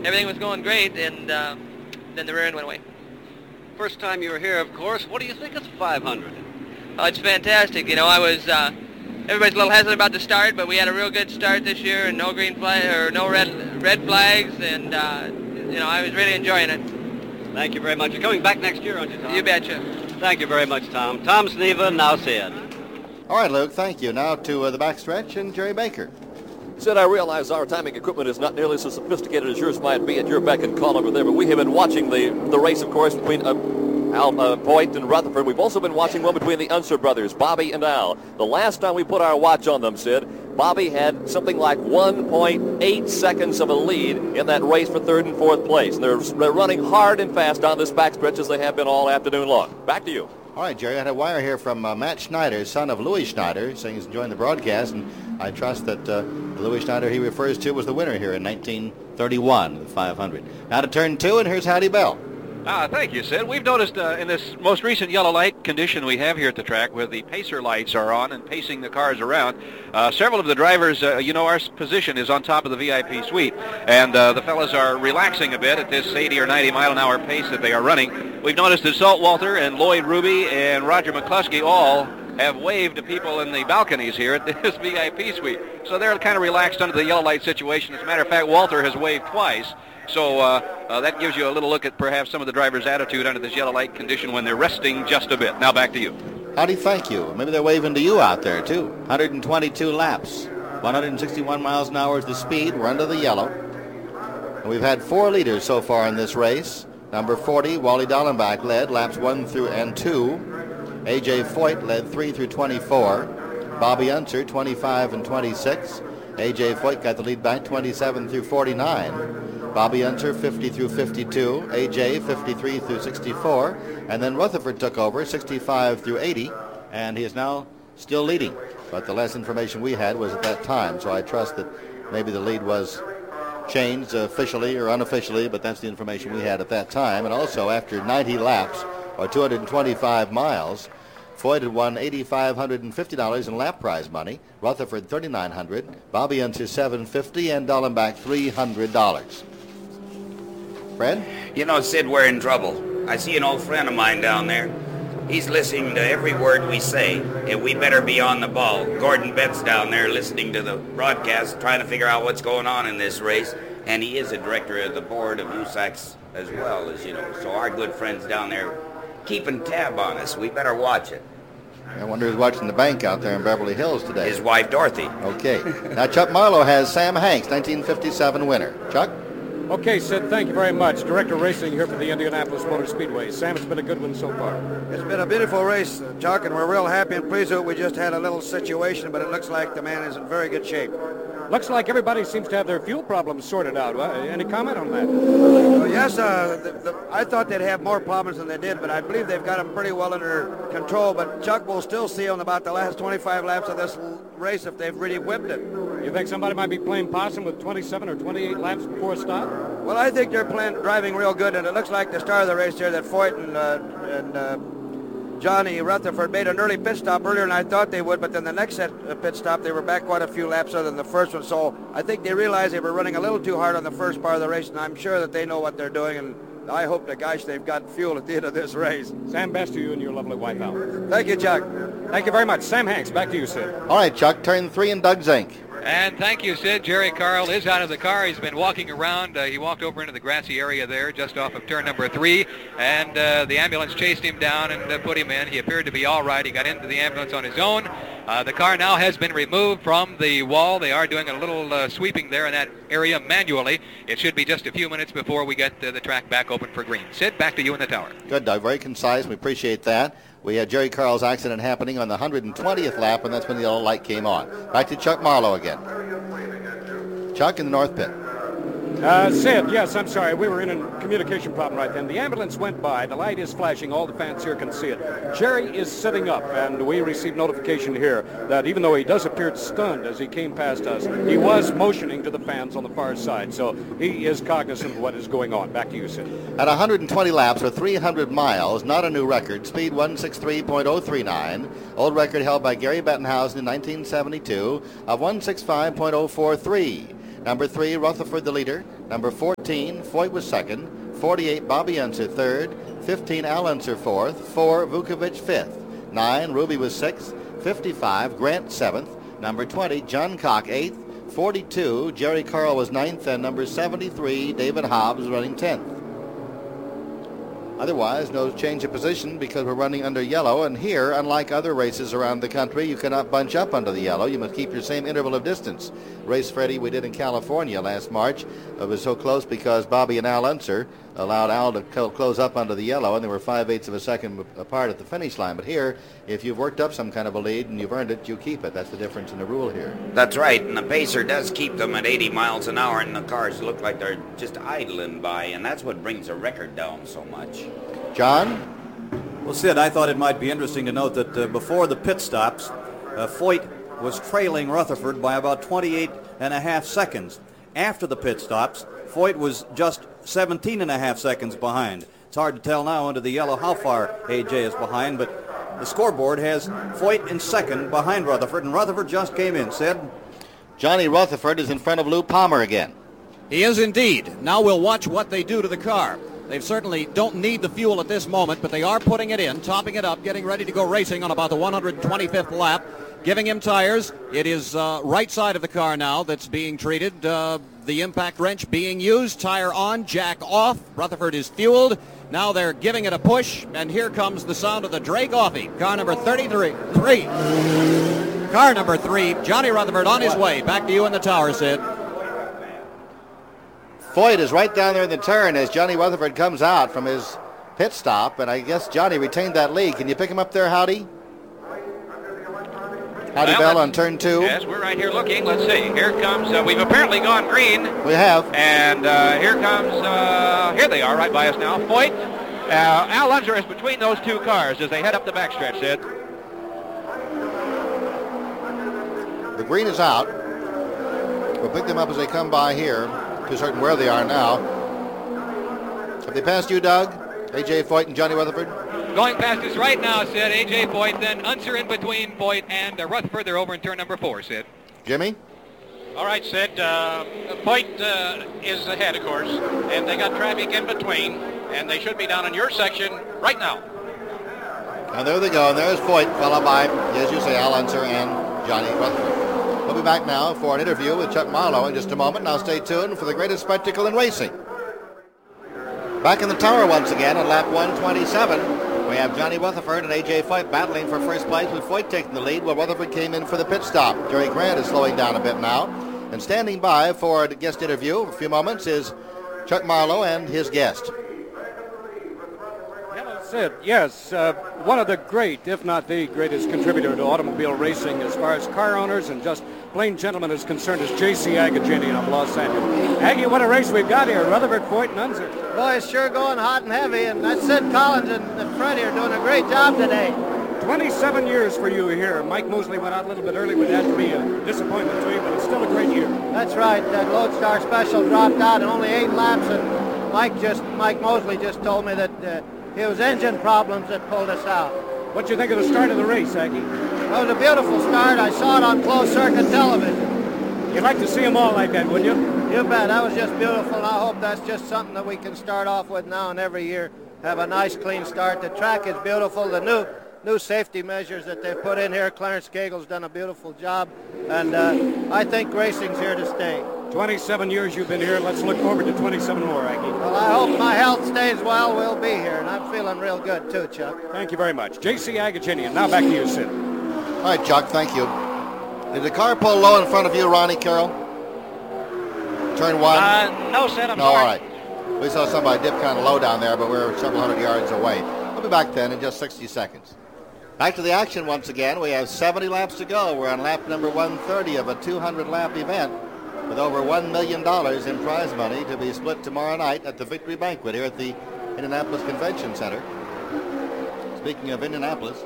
everything was going great, and then the rear end went away. First time you were here, of course. What do you think of the 500? Oh, it's fantastic. You know, everybody's a little hesitant about the start, but we had a real good start this year, and no green flag or no red flags, and you know, I was really enjoying it. Thank you very much. You're coming back next year, aren't you, Tom? You betcha. Thank you very much, Tom. Tom Sneva, now Sid. All right, Luke, thank you. Now to the backstretch and Jerry Baker. Sid, I realize our timing equipment is not nearly so sophisticated as yours might be at your beck and call over there, but we have been watching the race, of course, between Al Voigt and Rutherford. We've also been watching one between the Unser brothers, Bobby and Al. The last time we put our watch on them, Sid, Bobby had something like 1.8 seconds of a lead in that race for third and fourth place. And they're running hard and fast on this backstretch as they have been all afternoon long. Back to you. All right, Jerry, I had a wire here from Matt Schneider, son of Louis Schneider, saying he's enjoying the broadcast, and I trust that Louis Schneider he refers to was the winner here in 1931, the 500. Now to turn 2, and here's Hattie Bell. Thank you, Sid. We've noticed in this most recent yellow light condition we have here at the track, where the pacer lights are on and pacing the cars around, several of the drivers, our position is on top of the VIP suite, and the fellas are relaxing a bit at this 80 or 90 mile an hour pace that they are running. We've noticed that Salt Walter and Lloyd Ruby and Roger McCluskey all have waved to people in the balconies here at this VIP suite. So they're kind of relaxed under the yellow light situation. As a matter of fact, Walter has waved twice. So that gives you a little look at perhaps some of the drivers' attitude under this yellow light condition when they're resting just a bit. Now back to you. Howdy, thank you. Maybe they're waving to you out there, too. 122 laps. 161 miles an hour is the speed. We're under the yellow. And we've had 4 leaders so far in this race. Number 40, Wally Dallenbach led laps 1 through and 2. A.J. Foyt led 3 through 24. Bobby Unser, 25 and 26. A.J. Foyt got the lead back 27 through 49. Bobby Unser 50 through 52, A.J. 53 through 64, and then Rutherford took over 65 through 80, and he is now still leading. But the less information we had was at that time, so I trust that maybe the lead was changed officially or unofficially, but that's the information we had at that time. And also after 90 laps, or 225 miles, Foyt had won $8,550 in lap prize money, Rutherford $3,900, Bobby Unser $750, and Dallenbach $300. Fred? You know, Sid, we're in trouble. I see an old friend of mine down there. He's listening to every word we say, and we better be on the ball. Gordon Bett's down there listening to the broadcast, trying to figure out what's going on in this race, and he is a director of the board of USACs as well, as you know. So our good friends down there keeping tab on us. We better watch it. I wonder who's watching the bank out there in Beverly Hills today. His wife, Dorothy. Okay. Now, Chuck Marlowe has Sam Hanks, 1957 winner. Chuck? Okay, Sid, thank you very much. Director of Racing here for the Indianapolis Motor Speedway. Sam, it's been a good one so far. It's been a beautiful race, Chuck, and we're real happy and pleased with it. We just had a little situation, but it looks like the man is in very good shape. Looks like everybody seems to have their fuel problems sorted out. Any comment on that? Well, yes, I thought they'd have more problems than they did, but I believe they've got them pretty well under control. But Chuck will still see on about the last 25 laps of this race if they've really whipped it. You think somebody might be playing possum with 27 or 28 laps before a stop? Well, I think they're driving real good, and it looks like the star of the race there that Foyt and Johnny Rutherford made an early pit stop earlier than I thought they would, but then the next pit stop, they were back quite a few laps other than the first one. So I think they realized they were running a little too hard on the first part of the race, and I'm sure that they know what they're doing, and I hope that, gosh, they've got fuel at the end of this race. Sam, best to you and your lovely wife, Al. Thank you, Chuck. Thank you very much. Sam Hanks, back to you, Sid. All right, Chuck, turn 3 and Doug Zink. And thank you, Sid. Jerry Carl is out of the car. He's been walking around. He walked over into the grassy area there just off of turn number 3, and the ambulance chased him down and put him in. He appeared to be all right. He got into the ambulance on his own. The car now has been removed from the wall. They are doing a little sweeping there in that area manually. It should be just a few minutes before we get the track back open for green. Sid, back to you in the tower. Good, Doug. Very concise. We appreciate that. We had Jerry Carl's accident happening on the 120th lap, and that's when the yellow light came on. Back to Chuck Marlowe again. Chuck in the north pit. Sid, yes, I'm sorry. We were in a communication problem right then. The ambulance went by. The light is flashing. All the fans here can see it. Jerry is sitting up, and we received notification here that even though he does appear stunned as he came past us, he was motioning to the fans on the far side. So he is cognizant of what is going on. Back to you, Sid. At 120 laps or 300 miles, not a new record, speed 163.039. Old record held by Gary Bettenhausen in 1972 of 165.043. Number 3, Rutherford the leader. Number 14, Foyt was second. 48, Bobby Unser third. 15, Al Unser fourth. 4, Vukovic fifth. 9, Ruby was sixth. 55, Grant seventh. Number 20, John Cock eighth. 42, Jerry Carl was ninth. And number 73, David Hobbs running 10th. Otherwise, no change of position because we're running under yellow. And here, unlike other races around the country, you cannot bunch up under the yellow. You must keep your same interval of distance. Race Freddie we did in California last March. It was so close because Bobby and Al Unser allowed Al to close up under the yellow, and they were 5/8 of a second apart at the finish line. But here, if you've worked up some kind of a lead and you've earned it, you keep it. That's the difference in the rule here. That's right, and the pacer does keep them at 80 miles an hour, and the cars look like they're just idling by, and that's what brings the record down so much. John? Well, Sid, I thought it might be interesting to note that before the pit stops, Foyt was trailing Rutherford by about 28.5 seconds. After the pit stops, Foyt was just 17.5 seconds behind. It's hard to tell now under the yellow how far A.J. is behind, but the scoreboard has Foyt in second behind Rutherford, and Rutherford just came in. Sid? Johnny Rutherford is in front of Lou Palmer again. He is indeed. Now we'll watch what they do to the car. They certainly don't need the fuel at this moment, but they are putting it in, topping it up, getting ready to go racing on about the 125th lap, giving him tires. It is right side of the car now that's being treated. The impact wrench being used, tire on, jack off. Rutherford is fueled. Now they're giving it a push, and here comes the sound of the Drake Offie. Car number 33. Car number 3, Johnny Rutherford on his way. Back to you in the tower, Sid. Foyt is right down there in the turn as Johnny Rutherford comes out from his pit stop, and I guess Johnny retained that lead. Can you pick him up there, Howdy? Howdy Bell on turn 2. Yes, we're right here looking. Let's see. Here comes, we've apparently gone green. We have. And here comes, here they are right by us now. Foyt, Al Unser is between those two cars as they head up the backstretch, Sid. The green is out. We'll pick them up as they come by here. To certain where they are now. Have they passed you, Doug? A.J. Foyt and Johnny Rutherford? Going past us right now, Sid. A.J. Foyt, then Unser in between Foyt and Rutherford. They're over in turn number 4, Sid. Jimmy? All right, Sid. Foyt is ahead, of course, and they got traffic in between, and they should be down in your section right now. And there they go. And there's Foyt, followed by, as you say, Al Unser and Johnny Rutherford. We'll be back now for an interview with Chuck Marlowe in just a moment. Now stay tuned for the greatest spectacle in racing. Back in the tower once again on lap 127. We have Johnny Rutherford and A.J. Foyt battling for first place with Foyt taking the lead while Rutherford came in for the pit stop. Jerry Grant is slowing down a bit now. And standing by for a guest interview in a few moments is Chuck Marlowe and his guest. Sid, yes, one of the great, if not the greatest contributor to automobile racing as far as car owners and just plain gentlemen is concerned is J.C. Agajanian of Los Angeles. Aggie, what a race we've got here. Rutherford, Foyt, and Unser. Boy, it's sure going hot and heavy, and that's Sid Collins and Freddie are doing a great job today. 27 years for you here. Mike Mosley went out a little bit early, but that to be a disappointment to you, but it's still a great year. That's right. That Lodestar Special dropped out in only 8 laps, and Mike Mosley just told me that it was engine problems that pulled us out. What'd you think of the start of the race, Aggie? It was a beautiful start. I saw it on closed circuit television. You'd like to see them all like that, wouldn't you? You bet. That was just beautiful, and I hope that's just something that we can start off with now and every year. Have a nice, clean start. The track is beautiful. The new safety measures that they've put in here, Clarence Cagle's done a beautiful job, and I think racing's here to stay. 27 years you've been here. Let's look forward to 27 more, Aggie. Well, I hope my health stays well. We'll be here, and I'm feeling real good, too, Chuck. Thank you very much. J.C. Agajanian. Now back to you, Sid. All right, Chuck, thank you. Did the car pull low in front of you, Ronnie Carroll? Turn 1? No, Sid, I'm sorry. All right. We saw somebody dip kind of low down there, but we're several hundred yards away. We'll be back then in just 60 seconds. Back to the action once again. We have 70 laps to go. We're on lap number 130 of a 200-lap event with over $1 million in prize money to be split tomorrow night at the Victory Banquet here at the Indianapolis Convention Center. Speaking of Indianapolis,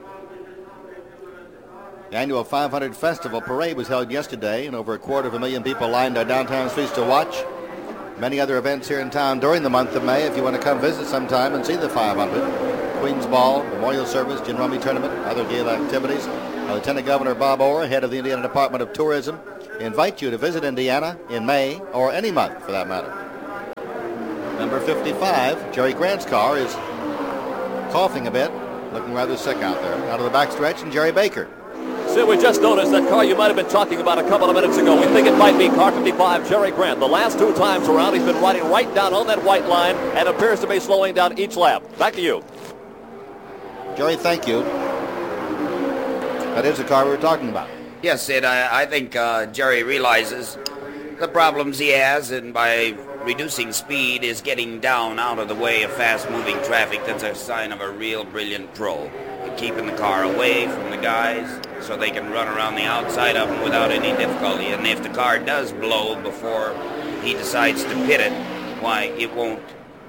the annual 500 Festival Parade was held yesterday, and over 250,000 people lined our downtown streets to watch. Many other events here in town during the month of May if you want to come visit sometime and see the 500. Queen's Ball, Memorial Service, Gin Rummy Tournament, other gala activities. Lieutenant Governor Bob Orr, head of the Indiana Department of Tourism, invite you to visit Indiana in May or any month for that matter. Number 55, Jerry Grant's car, is coughing a bit, looking rather sick out there. Out of the backstretch, and Jerry Baker. Sid, we just noticed that car you might have been talking about a couple of minutes ago. We think it might be car 55, Jerry Grant. The last 2 times around, he's been riding right down on that white line and appears to be slowing down each lap. Back to you. Jerry, thank you. That is the car we were talking about. Yes, Sid, I think Jerry realizes the problems he has, and by reducing speed is getting down out of the way of fast-moving traffic. That's a sign of a real brilliant pro. Keeping the car away from the guys so they can run around the outside of them without any difficulty. And if the car does blow before he decides to pit it, why, it won't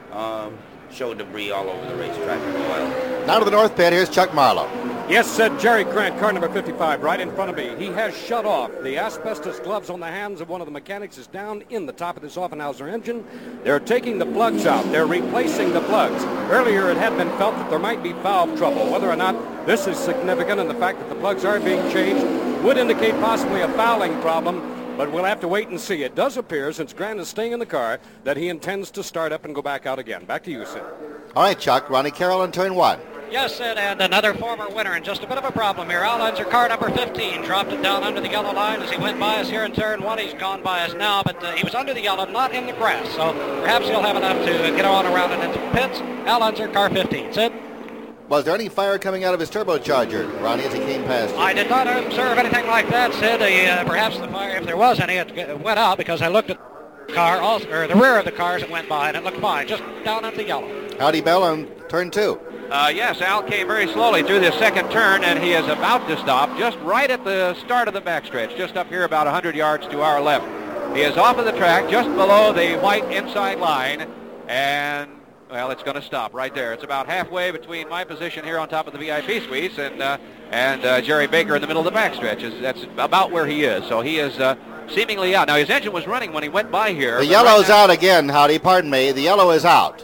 show debris all over the racetrack as well. Now to the north pit, here's Chuck Marlowe. Yes, said Jerry Grant, car number 55, right in front of me. He has shut off. The asbestos gloves on the hands of one of the mechanics is down in the top of this Offenhauser engine. They're taking the plugs out. They're replacing the plugs. Earlier, it had been felt that there might be valve trouble. Whether or not this is significant, and the fact that the plugs are being changed would indicate possibly a fouling problem, but we'll have to wait and see. It does appear, since Grant is staying in the car, that he intends to start up and go back out again. Back to you, Sid. All right, Chuck. Ronnie Carroll in turn 1. Yes, Sid, and another former winner, and just a bit of a problem here. Al Unser, car number 15, dropped it down under the yellow line as he went by us here in turn 1. He's gone by us now, but he was under the yellow, not in the grass, so perhaps he'll have enough to get on around and into the pits. Al Unser, car 15. Sid? Was there any fire coming out of his turbocharger, Ronnie, as he came past you? I did not observe anything like that, Sid. Perhaps the fire, if there was any, it went out because I looked at the car, or the rear of the cars that went by, and it looked fine, just down under the yellow. Howdy Bell on turn 2. Yes, Al came very slowly through this second turn, and he is about to stop just right at the start of the backstretch, just up here about 100 yards to our left. He is off of the track just below the white inside line, and, well, it's going to stop right there. It's about halfway between my position here on top of the VIP suites and Jerry Baker in the middle of the backstretch. That's about where he is, so he is seemingly out. Now, his engine was running when he went by here. The yellow's out again, Howdy. Pardon me. The yellow is out.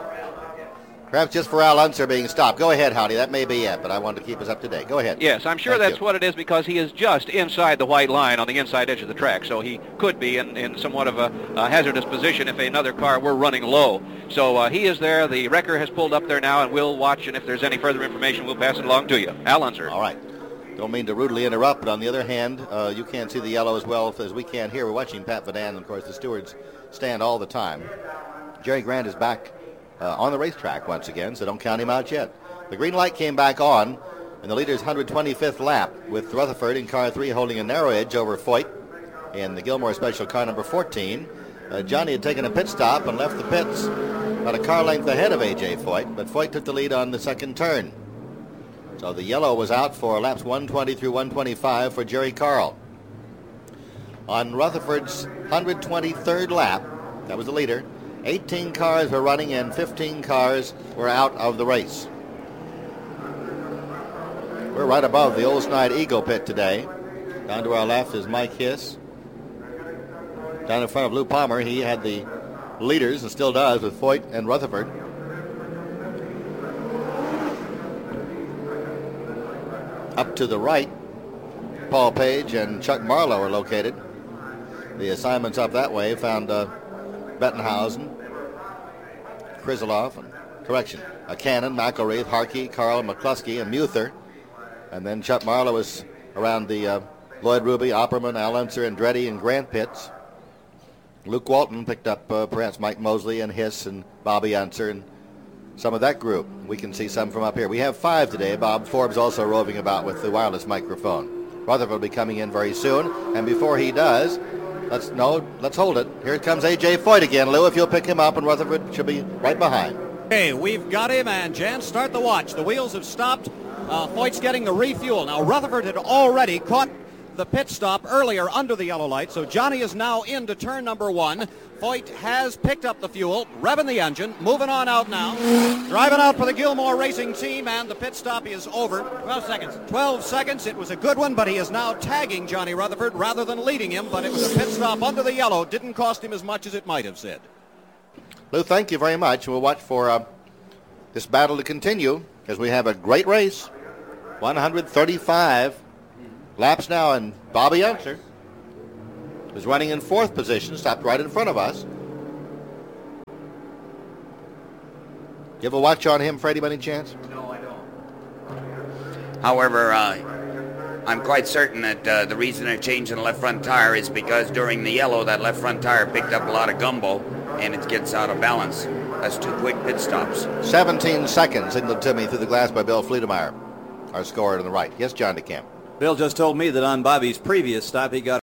Perhaps just for Al Unser being stopped. Go ahead, Howdy. That may be it, but I wanted to keep us up to date. Go ahead. Yes, I'm sure that's what it is, because he is just inside the white line on the inside edge of the track, so he could be in somewhat of a hazardous position if another car were running low. So he is there. The wrecker has pulled up there now, and we'll watch, and if there's any further information, we'll pass it along to you. Al Unser. All right. Don't mean to rudely interrupt, but on the other hand, you can't see the yellow as well as we can here. We're watching Pat Vadan, and of course the stewards stand all the time. Jerry Grant is back on the racetrack once again, so don't count him out yet. The green light came back on in the leader's 125th lap, with Rutherford in car 3 holding a narrow edge over Foyt in the Gilmore Special car number 14. Johnny had taken a pit stop and left the pits about a car length ahead of A.J. Foyt, but Foyt took the lead on the second turn. So the yellow was out for laps 120 through 125 for Jerry Carl. On Rutherford's 123rd lap, that was the leader, 18 cars were running and 15 cars were out of the race. We're right above the Old Snide Eagle pit today. Down to our left is Mike Hiss. Down in front of Lou Palmer, he had the leaders and still does with Foyt and Rutherford. Up to the right, Paul Page and Chuck Marlowe are located. The assignments up that way found Bettenhausen, Krizzloff, and Cannon, McElreath, Harkey, Carl, McCluskey, and Muther. And then Chuck Marlowe is around the Lloyd Ruby, Opperman, Al Unser, Andretti, and Grant pits. Luke Walton picked up perhaps Mike Mosley and Hiss and Bobby Unser and some of that group. We can see some from up here. We have 5 today. Bob Forbes also roving about with the wireless microphone. Rutherford will be coming in very soon. And before he does, let's hold it. Here comes A.J. Foyt again. Lou, if you'll pick him up, and Rutherford should be right behind. Okay, we've got him, and Jan, start the watch. The wheels have stopped. Foyt's getting the refuel. Now, Rutherford had already caught the pit stop earlier under the yellow light, so Johnny is now into turn number 1. Foyt has picked up the fuel, revving the engine, moving on out now, driving out for the Gilmore Racing Team, and the pit stop is over. 12 seconds. 12 seconds. It was a good one, but he is now tagging Johnny Rutherford rather than leading him, but it was a pit stop under the yellow. Didn't cost him as much as it might have, Sid. Lou, thank you very much. We'll watch for this battle to continue as we have a great race. 135 laps now, and Bobby Unser is running in 4th position, stopped right in front of us. You have a watch on him, Freddie, by any chance? No, I don't. However, I'm quite certain that the reason they're changing the left front tire is because during the yellow, that left front tire picked up a lot of gumbo, and it gets out of balance. That's 2 quick pit stops. 17 seconds signaled to me through the glass by Bill Fleetemeyer, our scorer to the right. Yes, John DeCamp. Bill just told me that on Bobby's previous stop, he got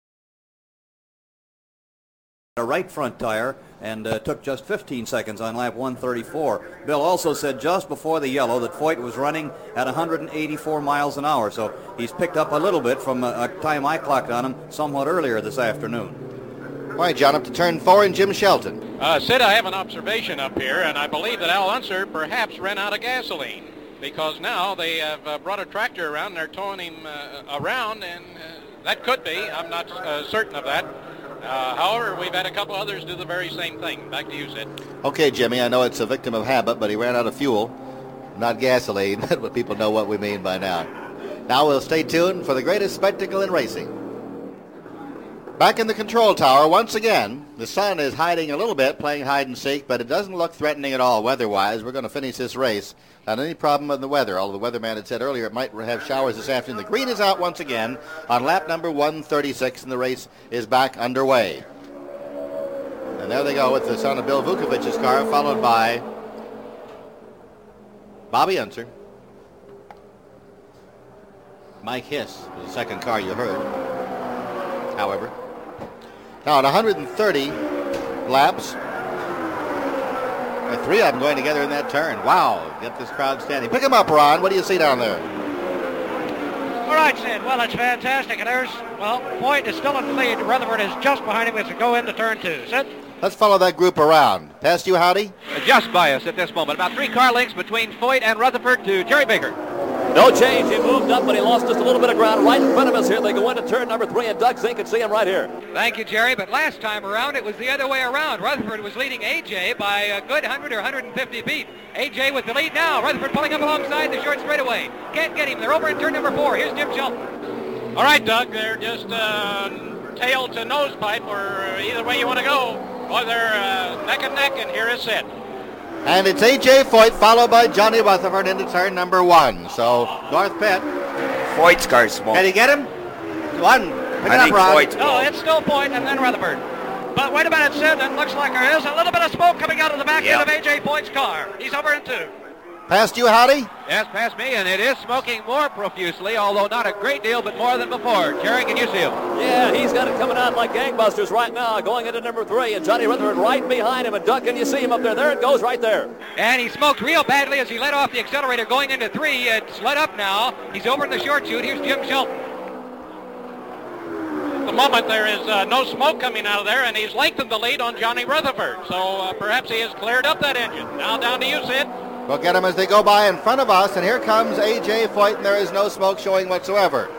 a right front tire and took just 15 seconds on lap 134. Bill also said just before the yellow that Foyt was running at 184 miles an hour, so he's picked up a little bit from a time I clocked on him somewhat earlier this afternoon. All right, John, up to turn 4 and Jim Shelton. Sid, I have an observation up here, and I believe that Al Unser perhaps ran out of gasoline, because now they have brought a tractor around and they're towing him around, and that could be. I'm not certain of that. However, we've had a couple others do the very same thing. Back to you, Sid. Okay, Jimmy, I know it's a victim of habit, but he ran out of fuel, not gasoline. But people know what we mean by now. Now we'll stay tuned for the greatest spectacle in racing. Back in the control tower once again. The sun is hiding a little bit, playing hide and seek, but it doesn't look threatening at all weather-wise. We're going to finish this race without any problem with the weather, although the weatherman had said earlier it might have showers this afternoon. The green is out once again on lap number 136, and the race is back underway. And there they go with the son of Bill Vukovic's car, followed by Bobby Unser. Mike Hiss was the second car you heard, however. Now at 130 laps, 3 of them going together in that turn. Wow, get this crowd standing. Pick him up, Ron. What do you see down there? All right, Sid. Well, it's fantastic. And there's, Foyt is still in the lead. Rutherford is just behind him as we go into turn 2. Sid? Let's follow that group around. Past you, Howdy? Just by us at this moment. About 3 car lengths between Foyt and Rutherford to Jerry Baker. No change. He moved up, but he lost just a little bit of ground right in front of us here. They go into turn number 3, and Doug Zink can see him right here. Thank you, Jerry. But last time around, it was the other way around. Rutherford was leading A.J. by a good 100 or 150 feet. A.J. with the lead now. Rutherford pulling up alongside the short straightaway. Can't get him. They're over in turn number 4. Here's Jim Shelton. All right, Doug. They're just tail to nose pipe, or either way you want to go. Or they're neck and neck, and here is Sid. And it's A.J. Foyt followed by Johnny Rutherford into turn number 1. So, North Pit. Foyt's car's small. Can he get him? One. Pick it up, Ron. No, it's still Foyt and then Rutherford. But wait a minute, Sid. It looks like there is a little bit of smoke coming out of the back end of A.J. Foyt's car. He's over in 2. Past you, Howdy? Yes, past me, and it is smoking more profusely, although not a great deal, but more than before. Jerry, can you see him? Yeah, he's got it coming out like gangbusters right now, going into number 3, and Johnny Rutherford right behind him. And Doug, can you see him up there? There it goes right there. And he smoked real badly as he let off the accelerator going into 3. It's let up now. He's over in the short chute. Here's Jim Shelton. At the moment, there is no smoke coming out of there, and he's lengthened the lead on Johnny Rutherford. So perhaps he has cleared up that engine. Now down to you, Sid. We'll get them as they go by in front of us, and here comes A.J. Foyt, and there is no smoke showing whatsoever.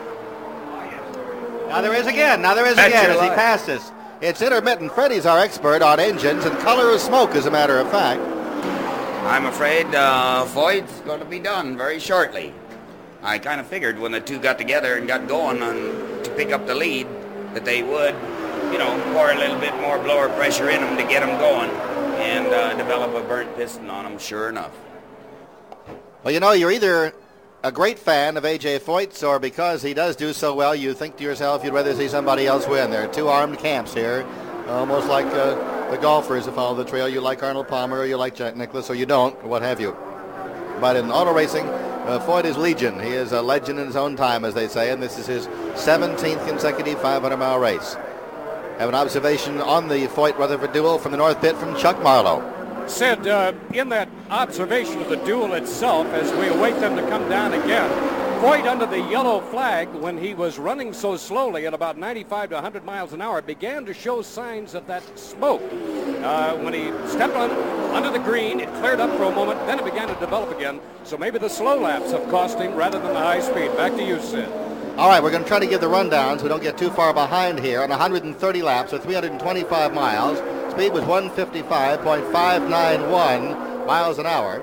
Now there is again as he passes. It's intermittent. Freddie's our expert on engines and color of smoke, as a matter of fact. I'm afraid Foyt's going to be done very shortly. I kind of figured when the two got together and got going to pick up the lead that they would, pour a little bit more blower pressure in them to get them going and develop a burnt piston on them, sure enough. Well, you're either a great fan of A.J. Foyt's, or because he does do so well, you think to yourself you'd rather see somebody else win. There are 2 armed camps here, almost like the golfers who follow the trail. You like Arnold Palmer, or you like Jack Nicklaus, or you don't, or what have you. But in auto racing, Foyt is legion. He is a legend in his own time, as they say, and this is his 17th consecutive 500-mile race. Have an observation on the Foyt-Rutherford duel from the North Pit from Chuck Marlowe. Sid, in that observation of the duel itself, as we await them to come down again, Foyt under the yellow flag, when he was running so slowly at about 95 to 100 miles an hour, began to show signs of that smoke. When he stepped under the green, it cleared up for a moment, then it began to develop again. So maybe the slow laps have cost him rather than the high speed. Back to you, Sid. All right, we're going to try to give the rundown so we don't get too far behind here. On 130 laps or 325 miles, speed was 155.591 miles an hour.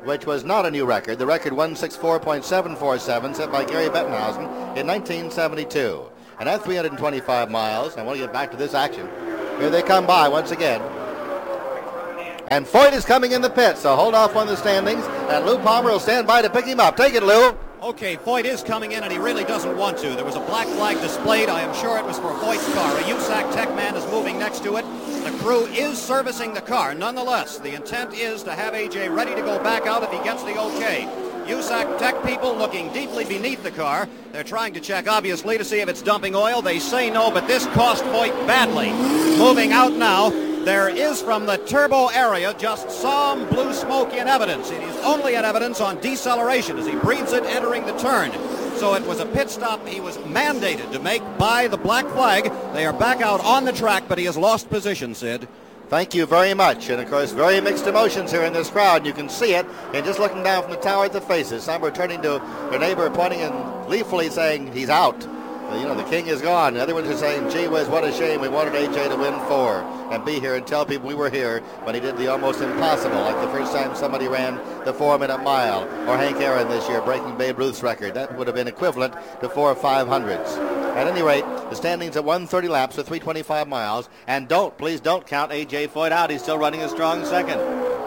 which was not a new record. The record 164.747 set by Gary Bettenhausen in 1972. And at 325 miles, I want to get back to this action. Here they come by once again. And Foyt is coming in the pit, so hold off on the standings, and Lou Palmer will stand by to pick him up. Take it, Lou. Okay, Foyt is coming in, and he really doesn't want to. There was a black flag displayed. I am sure it was for Foyt's car. A USAC tech man is moving next to it. The crew is servicing the car. Nonetheless, the intent is to have A.J. ready to go back out if he gets the okay. USAC tech people looking deeply beneath the car. They're trying to check, obviously, to see if it's dumping oil. They say no, but this cost Foyt badly. Moving out now. There is from the turbo area just some blue smoke in evidence. It is only in evidence on deceleration as he breathes it entering the turn. So it was a pit stop he was mandated to make by the black flag. They are back out on the track, but he has lost position, Sid. Thank you very much. And, of course, very mixed emotions here in this crowd. You can see it. And just looking down from the tower at the faces, some are turning to their neighbor, pointing and gleefully saying, he's out. You know, the king is gone. The other ones are saying, gee whiz, what a shame. We wanted A.J. to win 4 and be here and tell people we were here when he did the almost impossible, like the first time somebody ran the 4-minute mile, or Hank Aaron this year breaking Babe Ruth's record. That would have been equivalent to 4 500s. At any rate, the standings at 130 laps for 325 miles. And please don't count A.J. Foyt out. He's still running a strong second.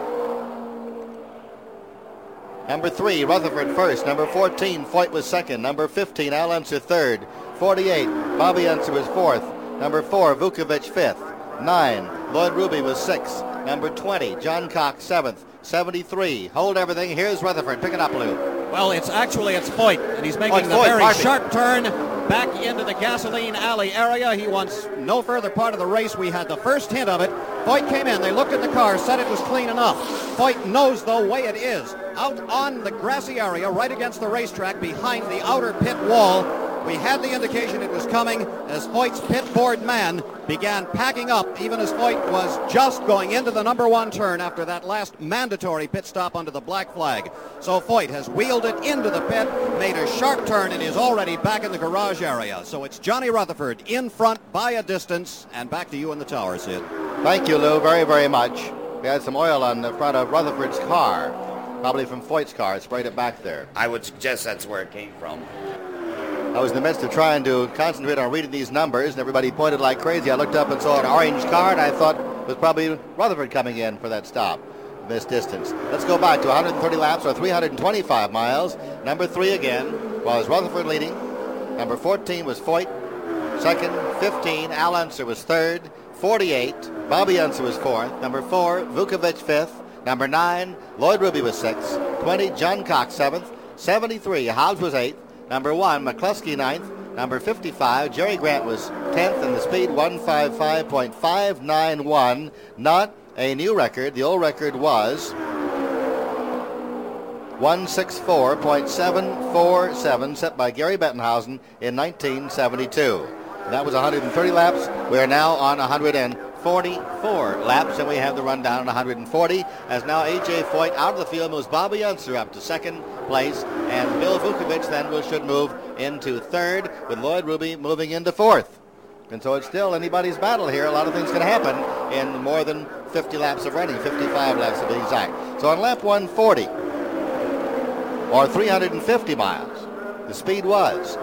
Number 3, Rutherford first. Number 14, Foyt was second. Number 15, Al Unser third. 48, Bobby Unser was fourth. Number 4, Vukovic fifth. 9, Lloyd Ruby was sixth. Number 20, John Cox seventh. 73, hold everything. Here's Rutherford. Pick it up, Lou. Well, it's Foyt, and he's making the very sharp turn back into the gasoline alley area. He wants no further part of the race. We had the first hint of it. Foyt came in. They looked at the car, said it was clean enough. Foyt knows the way it is. Out on the grassy area, right against the racetrack, behind the outer pit wall. We had the indication it was coming as Foyt's pit board man began packing up, even as Foyt was just going into the number 1 turn after that last mandatory pit stop under the black flag. So Foyt has wheeled it into the pit, made a sharp turn, and is already back in the garage area. So it's Johnny Rutherford in front by a distance, and back to you in the tower, Sid. Thank you, Lou, very, very much. We had some oil on the front of Rutherford's car, probably from Foyt's car. It sprayed it back there. I would suggest that's where it came from. I was in the midst of trying to concentrate on reading these numbers, and everybody pointed like crazy. I looked up and saw an orange car, and I thought it was probably Rutherford coming in for that stop, this distance. Let's go back to 130 laps or 325 miles. Number 3 again was Rutherford leading. Number 14 was Foyt. Second, 15, Al Unser was third. 48, Bobby Unser was fourth. Number 4, Vukovic fifth. Number 9, Lloyd Ruby was sixth. 20, John Cox seventh. 73, Hobbs was eighth. Number 1, McCluskey ninth. Number 55, Jerry Grant was 10th, and the speed 155.591. Not a new record. The old record was 164.747 set by Gary Bettenhausen in 1972. And that was 130 laps. We are now on 144 laps, and we have the rundown on 140. As now A.J. Foyt out of the field moves Bobby Unser up to second place, and Bill Vukovic then should move into third, with Lloyd Ruby moving into fourth. And so it's still anybody's battle here. A lot of things can happen in more than 50 laps of running, 55 laps to be exact. So on lap 140, or 350 miles, the speed was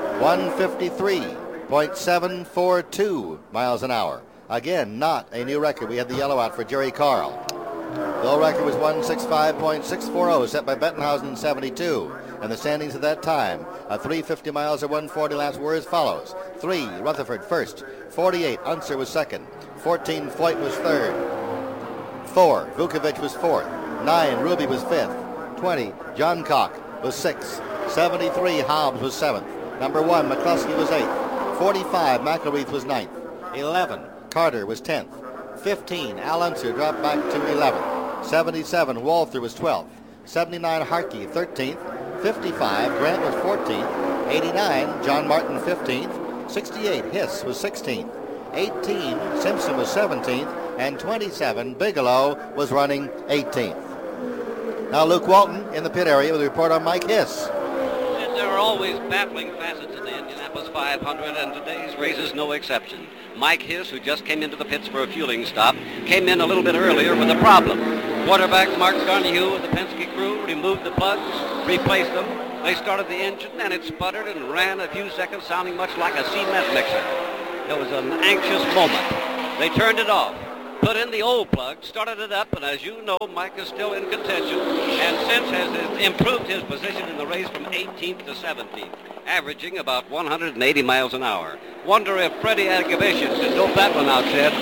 153.742 miles an hour. Again, not a new record. We had the yellow out for Jerry Carl. The old record was 165.640 set by Bettenhausen in 72. And the standings at that time, 350 miles or 140 laps were as follows. 3, Rutherford first. 48, Unser was second. 14, Foyt was third. 4, Vukovic was fourth. 9, Ruby was fifth. 20, John Cox was sixth. 73, Hobbs was seventh. Number 1, McCluskey was eighth. 45, McElreath was ninth. 11, Carter was 10th. 15, Al Unser dropped back to 11th. 77, Walther was 12th. 79, Harkey 13th. 55, Grant was 14th. 89, John Martin 15th. 68, Hiss was 16th. 18, Simpson was 17th. And 27, Bigelow was running 18th. Now Luke Walton in the pit area with a report on Mike Hiss. There are always baffling facets in the Indianapolis 500, and today's race is no exception. Mike Hiss, who just came into the pits for a fueling stop, came in a little bit earlier with a problem. Quarterback Mark Donahue of the Penske crew removed the plugs, replaced them. They started the engine, and it sputtered and ran a few seconds, sounding much like a cement mixer. It was an anxious moment. They turned it off, put in the old plug, started it up, and as you know, Mike is still in contention, and since has improved his position in the race from 18th to 17th, averaging about 180 miles an hour. Wonder if Freddie Agavician can dope that one out, Sid.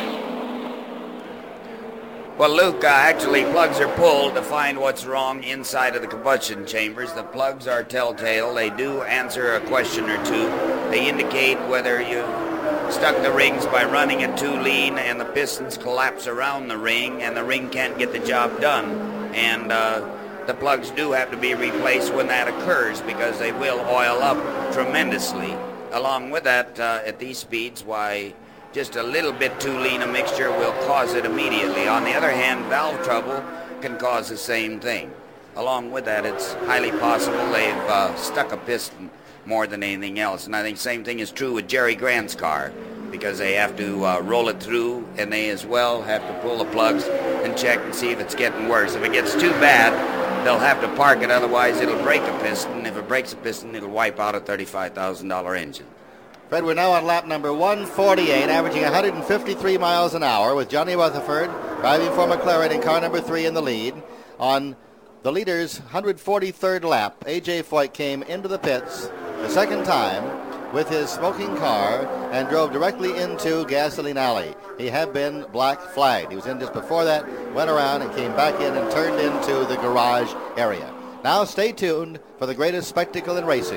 Well, Luke, actually plugs are pulled to find what's wrong inside of the combustion chambers. The plugs are telltale. They do answer a question or two. They indicate whether you stuck the rings by running it too lean and the pistons collapse around the ring and the ring can't get the job done. And the plugs do have to be replaced when that occurs because they will oil up tremendously. Along with that, at these speeds, why, just a little bit too lean a mixture will cause it immediately. On the other hand, valve trouble can cause the same thing. Along with that, it's highly possible they've stuck a piston more than anything else. And I think same thing is true with Jerry Grant's car because they have to roll it through and they as well have to pull the plugs and check and see if it's getting worse. If it gets too bad, they'll have to park it, otherwise it'll break a piston. If it breaks a piston, it'll wipe out a $35,000 engine. Fred, we're now on lap number 148, averaging 153 miles an hour with Johnny Rutherford driving for McLaren in car number 3 in the lead. On the leader's 143rd lap, A.J. Foyt came into the pits the second time with his smoking car and drove directly into Gasoline Alley. He had been black flagged. He was in just before that, went around and came back in and turned into the garage area. Now stay tuned for the greatest spectacle in racing.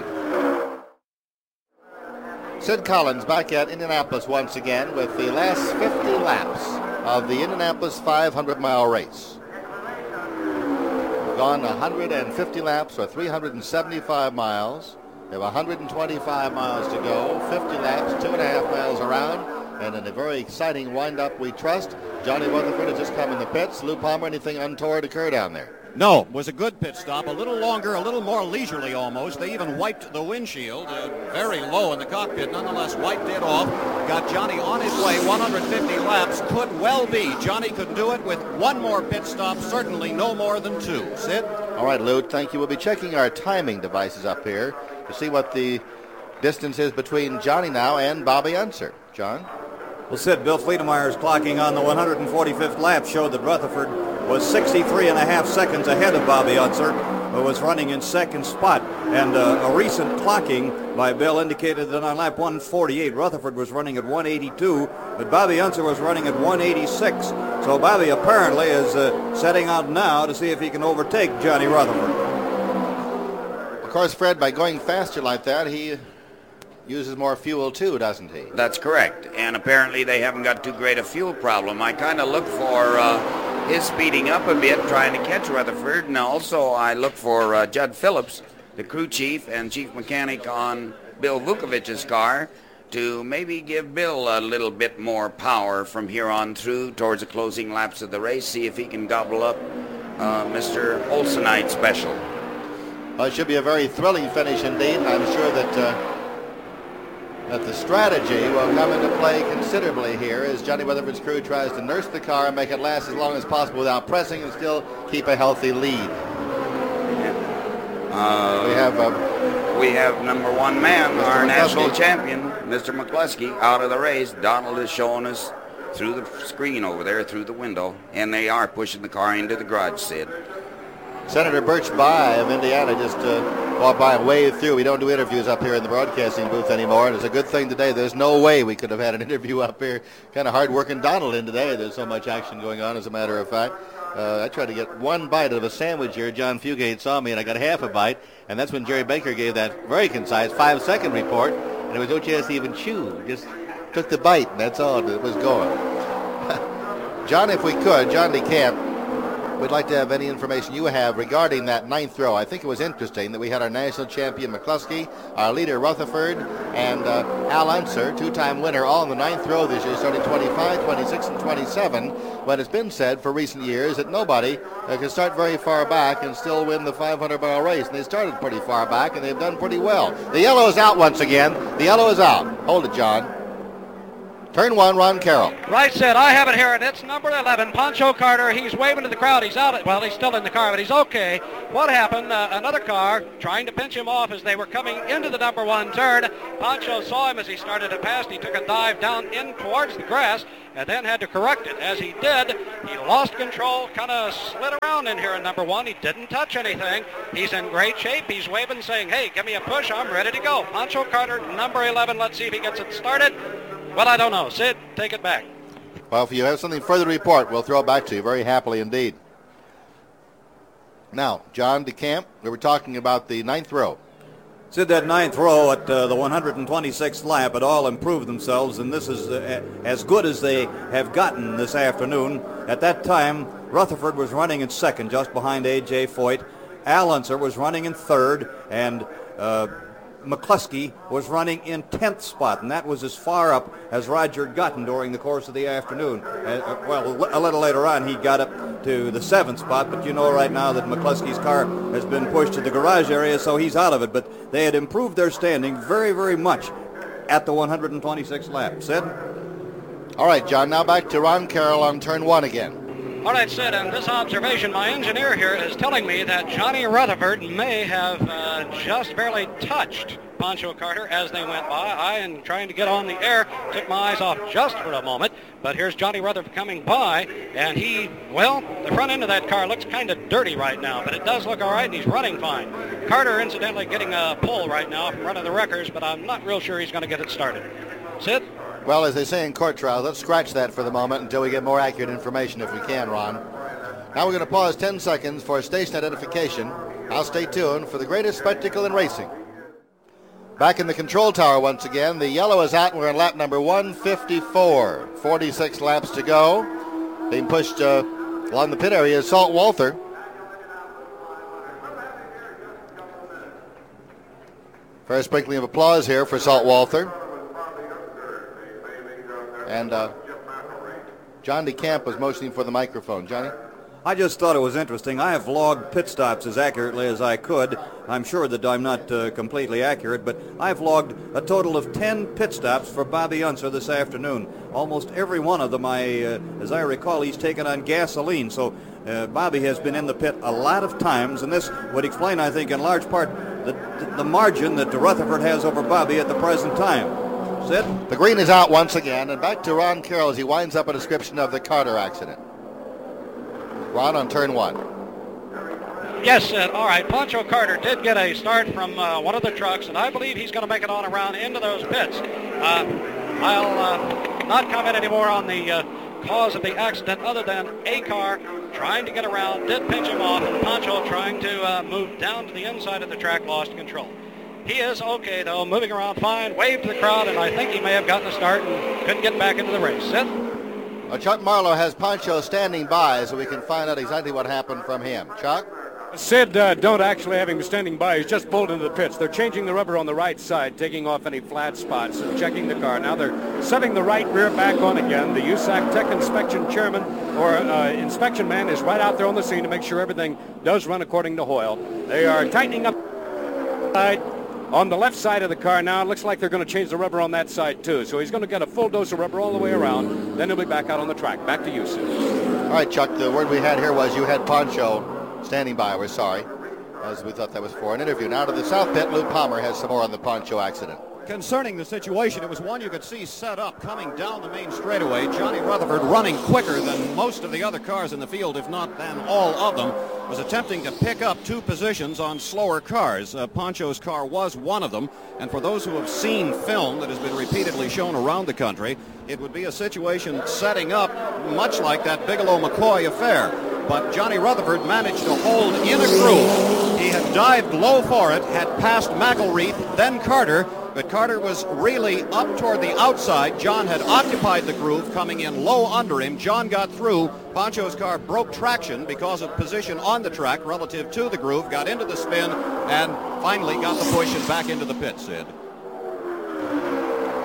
Sid Collins back at Indianapolis once again with the last 50 laps of the Indianapolis 500-mile race. We've gone 150 laps or 375 miles. We have 125 miles to go, 50 laps, 2.5 miles around, and in a very exciting wind-up, we trust. Johnny Rutherford has just come in the pits. Lou Palmer, anything untoward occur down there? No, it was a good pit stop, a little longer, a little more leisurely almost. They even wiped the windshield very low in the cockpit, nonetheless wiped it off, got Johnny on his way. 150 laps could well be. Johnny could do it with one more pit stop, certainly no more than 2. Sid? All right, Lou, thank you. We'll be checking our timing devices up here to see what the distance is between Johnny now and Bobby Unser. John? Well, Sid, Bill Fleetemeyer's clocking on the 145th lap showed that Rutherford was 63.5 seconds ahead of Bobby Unser, who was running in second spot. And a recent clocking by Bill indicated that on lap 148, Rutherford was running at 182, but Bobby Unser was running at 186. So Bobby apparently is setting out now to see if he can overtake Johnny Rutherford. Of course, Fred, by going faster like that, he uses more fuel too, doesn't he? That's correct. And apparently they haven't got too great a fuel problem. I kind of look for his speeding up a bit, trying to catch Rutherford. And also I look for Judd Phillips, the crew chief and chief mechanic on Bill Vukovic's car, to maybe give Bill a little bit more power from here on through towards the closing laps of the race, see if he can gobble up Mr. Olsenite special. Well, it should be a very thrilling finish indeed. I'm sure that the strategy will come into play considerably here as Johnny Rutherford's crew tries to nurse the car and make it last as long as possible without pressing and still keep a healthy lead. We have number one man, Mr. our McCluskey. National champion, Mr. McCluskey, out of the race. Donald is showing us through the screen over there, through the window, and they are pushing the car into the garage, Sid. Senator Birch Bayh of Indiana just walked by and waved through. We don't do interviews up here in the broadcasting booth anymore, and it's a good thing today. There's no way we could have had an interview up here. Kind of hard working Donald in today. There's so much action going on, as a matter of fact. I tried to get one bite of a sandwich here. John Fugate saw me, and I got half a bite, and that's when Jerry Baker gave that very concise 5-second report, and it was no chance to even chew. Just took the bite, and that's all it was going. John, if we could, John DeCamp, we'd like to have any information you have regarding that ninth row. I think it was interesting that we had our national champion McCluskey, our leader Rutherford, and Al Unser, two-time winner, all in the ninth row this year, starting 25, 26, and 27. But it's been said for recent years that nobody can start very far back and still win the 500-mile race. And they started pretty far back, and they've done pretty well. The yellow is out once again. The yellow is out. Hold it, John. Turn 1, Ron Carroll. Right, Sid. I have it here, and it's number 11, Pancho Carter. He's waving to the crowd. He's out. Well, he's still in the car, but he's okay. What happened? Another car trying to pinch him off as they were coming into the number 1 turn. Pancho saw him as he started to pass. He took a dive down in towards the grass and then had to correct it. As he did, he lost control, kind of slid around in here in number 1. He didn't touch anything. He's in great shape. He's waving, saying, hey, give me a push. I'm ready to go. Pancho Carter, number 11. Let's see if he gets it started. Well, I don't know. Sid, take it back. Well, if you have something further to report, we'll throw it back to you very happily indeed. Now, John DeCamp, we were talking about the 9th row. Sid, that 9th row at the 126th lap had all improved themselves, and this is as good as they have gotten this afternoon. At that time, Rutherford was running in 2nd, just behind A.J. Foyt. Al Unser was running in 3rd, and McCluskey was running in 10th spot, and that was as far up as Roger had gotten during the course of the afternoon. Well, a little later on, he got up to the 7th spot, but you know right now that McCluskey's car has been pushed to the garage area, so he's out of it. But they had improved their standing very, very much at the 126th lap. Sid? All right, John, now back to Ron Carroll on turn 1 again. All right, Sid, and this observation, my engineer here is telling me that Johnny Rutherford may have just barely touched Pancho Carter as they went by. I am trying to get on the air, took my eyes off just for a moment, but here's Johnny Rutherford coming by, and the front end of that car looks kind of dirty right now, but it does look all right, and he's running fine. Carter, incidentally, getting a pull right now from running the wreckers, but I'm not real sure he's going to get it started. Sid? Well, as they say in court trials, let's scratch that for the moment until we get more accurate information if we can, Ron. Now we're going to pause 10 seconds for station identification. I'll stay tuned for the greatest spectacle in racing. Back in the control tower once again. The yellow is out and we're in lap number 154. 46 laps to go. Being pushed along the pit area is Salt Walther. Fair sprinkling of applause here for Salt Walther. And John DeCamp was motioning for the microphone. Johnny? I just thought it was interesting. I have logged pit stops as accurately as I could. I'm sure that I'm not completely accurate, but I've logged a total of 10 pit stops for Bobby Unser this afternoon. Almost every one of them, as I recall, he's taken on gasoline. So Bobby has been in the pit a lot of times, and this would explain, I think, in large part, the margin that Rutherford has over Bobby at the present time. Sid? The green is out once again, and back to Ron Carroll as he winds up a description of the Carter accident. Ron on turn 1. Yes, Sid. All right, Pancho Carter did get a start from one of the trucks, and I believe he's going to make it on around into those pits. I'll not comment anymore on the cause of the accident other than a car trying to get around, did pinch him off, and Pancho trying to move down to the inside of the track, lost control. He is okay, though, moving around fine, waved to the crowd, and I think he may have gotten a start and couldn't get back into the race. Sid? Chuck Marlowe has Pancho standing by so we can find out exactly what happened from him. Chuck? Sid, don't actually have him standing by. He's just pulled into the pits. They're changing the rubber on the right side, taking off any flat spots and checking the car. Now they're setting the right rear back on again. The USAC Tech Inspection Chairman or inspection man is right out there on the scene to make sure everything does run according to Hoyle. They are tightening up on the left side of the car now. It looks like they're going to change the rubber on that side too. So he's going to get a full dose of rubber all the way around. Then he'll be back out on the track. Back to you, Sid. All right, Chuck, the word we had here was you had Pancho standing by. We're sorry, as we thought that was for an interview. Now to the south pit, Lou Palmer has some more on the Pancho accident. Concerning the situation, it was one you could see set up coming down the main straightaway. Johnny Rutherford, running quicker than most of the other cars in the field, if not than all of them, was attempting to pick up 2 positions on slower cars. Pancho's car was one of them, and for those who have seen film that has been repeatedly shown around the country, it would be a situation setting up much like that Bigelow-McCoy affair. But Johnny Rutherford managed to hold in a groove. He had dived low for it, had passed McElreath, then Carter, but Carter was really up toward the outside. John had occupied the groove, coming in low under him. John got through. Pancho's car broke traction because of position on the track relative to the groove, got into the spin, and finally got the push and back into the pit, Sid.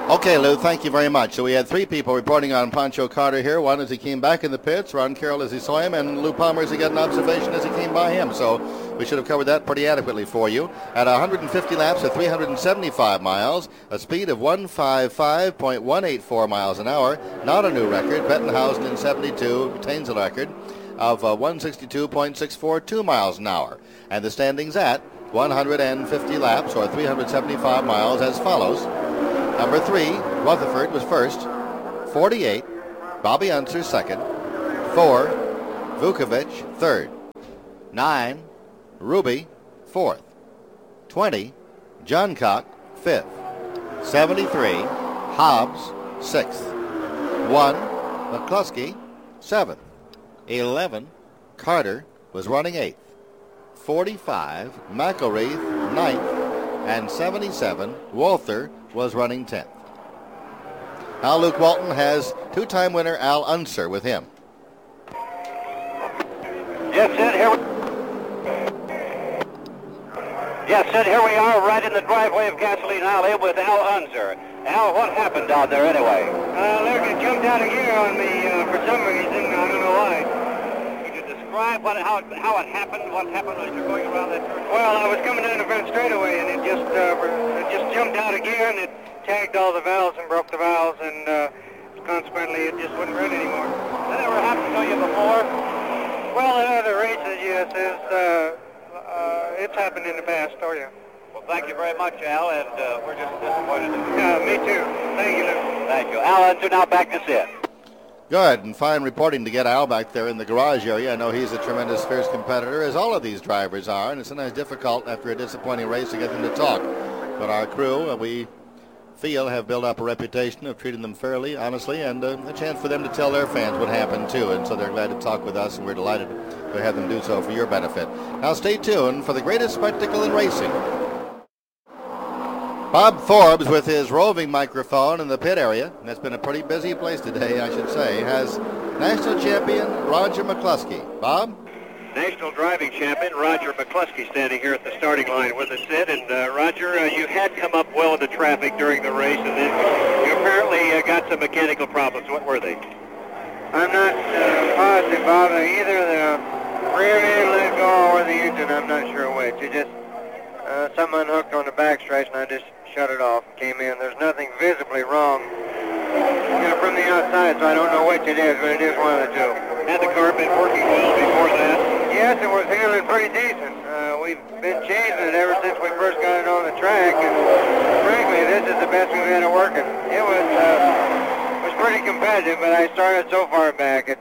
Okay, Lou, thank you very much. So we had three people reporting on Pancho Carter here. One as he came back in the pits, Ron Carroll as he saw him, and Lou Palmer as he got an observation as he came by him. So we should have covered that pretty adequately for you. At 150 laps at 375 miles, a speed of 155.184 miles an hour, not a new record. Bettenhausen in 72 retains the record of 162.642 miles an hour. And the standings at 150 laps, or 375 miles, as follows. Number 3, Rutherford was first, 48. Bobby Unser second. 4, Vukovic third. 9, Ruby fourth. 20, Johncock fifth. 73, Hobbs sixth. 1, McCluskey seventh. 11, Carter was running 8th. 45, McElreath ninth. And 77, Walther was running 10th. Now Luke Walton has two-time winner Al Unser with him. Yes, Sid, here we are right in the driveway of Gasoline Alley with Al Unser. Al, what happened down there anyway? Look, it jumped out of gear on me for some reason. I don't know why. Could you describe how it happened? What happened as you're going around that turn? Well, I was coming down the front straightaway, and it just jumped out of gear, and it tagged all the valves and broke the valves, and consequently, it just wouldn't run anymore. That ever happened to you before? Well, in other races, yes, it's happened in the past, oh yeah. Well, thank you very much, Al, and we're just disappointed in you. Yeah, me too. Thank you, Lou. Thank you. Al Unser now back to Sid. Good, and fine reporting to get Al back there in the garage area. I know he's a tremendous, fierce competitor, as all of these drivers are, and it's sometimes difficult after a disappointing race to get them to talk. But our crew, we feel, have built up a reputation of treating them fairly, honestly, and a chance for them to tell their fans what happened, too. And so they're glad to talk with us, and we're delighted to have them do so for your benefit. Now stay tuned for the greatest spectacle in racing. Bob Forbes, with his roving microphone in the pit area, and it's been a pretty busy place today, I should say, has national champion Roger McCluskey. Bob? National driving champion Roger McCluskey standing here at the starting line with us, Sid. And Roger, you had come up well in the traffic during the race, and then you apparently got some mechanical problems. What were they? I'm not positive, Bob. Either the rear end let go or the engine. I'm not sure which. It just something unhooked on the backstretch, and I just shut it off and came in. There's nothing visibly wrong, from the outside, so I don't know which it is, but it is one of the two. Had the car been working well before that? Yes, it was handling pretty decent. We've been changing it ever since we first got it on the track, and frankly, this is the best we've had it working. It was pretty competitive, but I started so far back, it's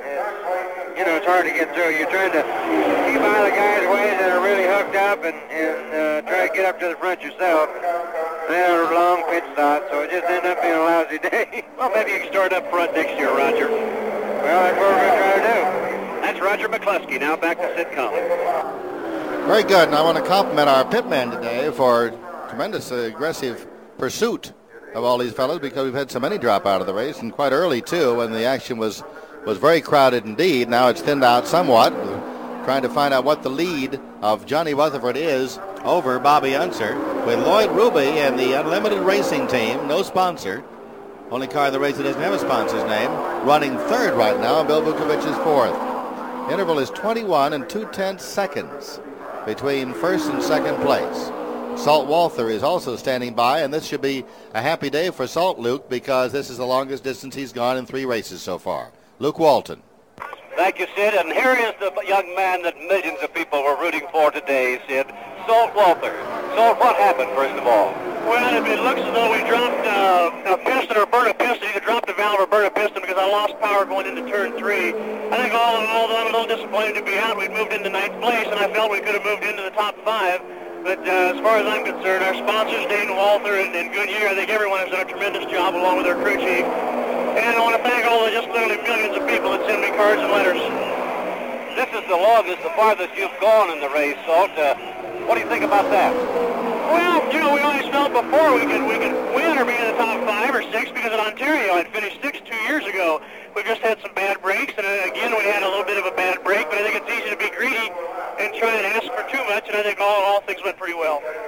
hard to get through. You're trying to keep out of the guys' ways that are really hooked up and try to get up to the front yourself. I had a long pit stop, so it just ended up being a lousy day. Well, maybe you can start up front next year, Roger. Well, that's what we're going to try to do. That's Roger McCluskey. Now back to Sid Collins. Very good, and I want to compliment our pitman today for tremendous aggressive pursuit of all these fellows, because we've had so many drop out of the race, and quite early, too, when the action was very crowded indeed. Now it's thinned out somewhat. We're trying to find out what the lead of Johnny Rutherford is over Bobby Unser, with Lloyd Ruby and the Unlimited Racing Team, no sponsor, only car in the race that doesn't have a sponsor's name, running third right now, and Bill Vukovic is fourth. The interval is 21 2/10 seconds between first and second place. Salt Walther is also standing by, and this should be a happy day for Salt, Luke, because this is the longest distance he's gone in 3 races so far. Luke Walton. Thank you, Sid. And here is the young man that millions of people were rooting for today, Sid. Salt Walther. Salt, what happened, first of all? Well, it looks as though we dropped a piston or burnt a piston. Either dropped the valve or burnt a piston, because I lost power going into turn 3. I think all in all, though, I'm a little disappointed to be out. We'd moved into 9th place, and I felt we could have moved into the top 5. But as far as I'm concerned, our sponsors, Dayton Walther and Goodyear, I think everyone has done a tremendous job along with our crew chief. And I want to thank all the just literally millions of people that send me cards and letters. This is the longest, the farthest you've gone in the race, Salt. What do you think about that? Well, we always felt before we could win or be in the top 5 or 6, because at Ontario I'd finished 6th 2 years ago. We've just had some bad breaks, and again we had a little bit of a bad break, but I think it's easy to be greedy and try and ask for too much, and I think all things went pretty well. Now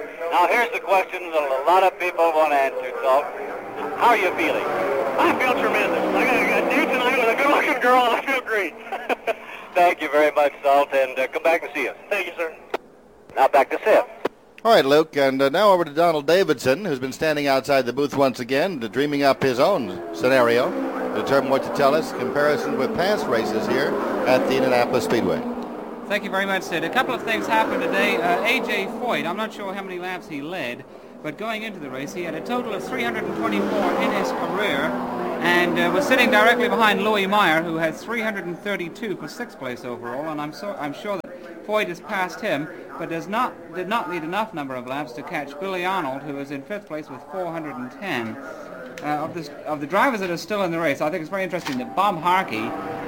here's the question that a lot of people want answered, Salt. How are you feeling? I feel tremendous. I got a date tonight with a good-looking girl, and I feel great. Thank you very much, Salt, and come back and see us. Thank you, sir. Now back to Seth. All right, Luke, and now over to Donald Davidson, who's been standing outside the booth once again, dreaming up his own scenario to determine what to tell us, comparison with past races here at the Indianapolis Speedway. Thank you very much, Sid. A couple of things happened today. A.J. Foyt, I'm not sure how many laps he led, but going into the race, he had a total of 324 in his career, and was sitting directly behind Louis Meyer, who had 332 for sixth place overall, and I'm sure that Foyt has passed him, but did not need enough number of laps to catch Billy Arnold, who is in fifth place with 410. Of the drivers that are still in the race, I think it's very interesting that Bob Harkey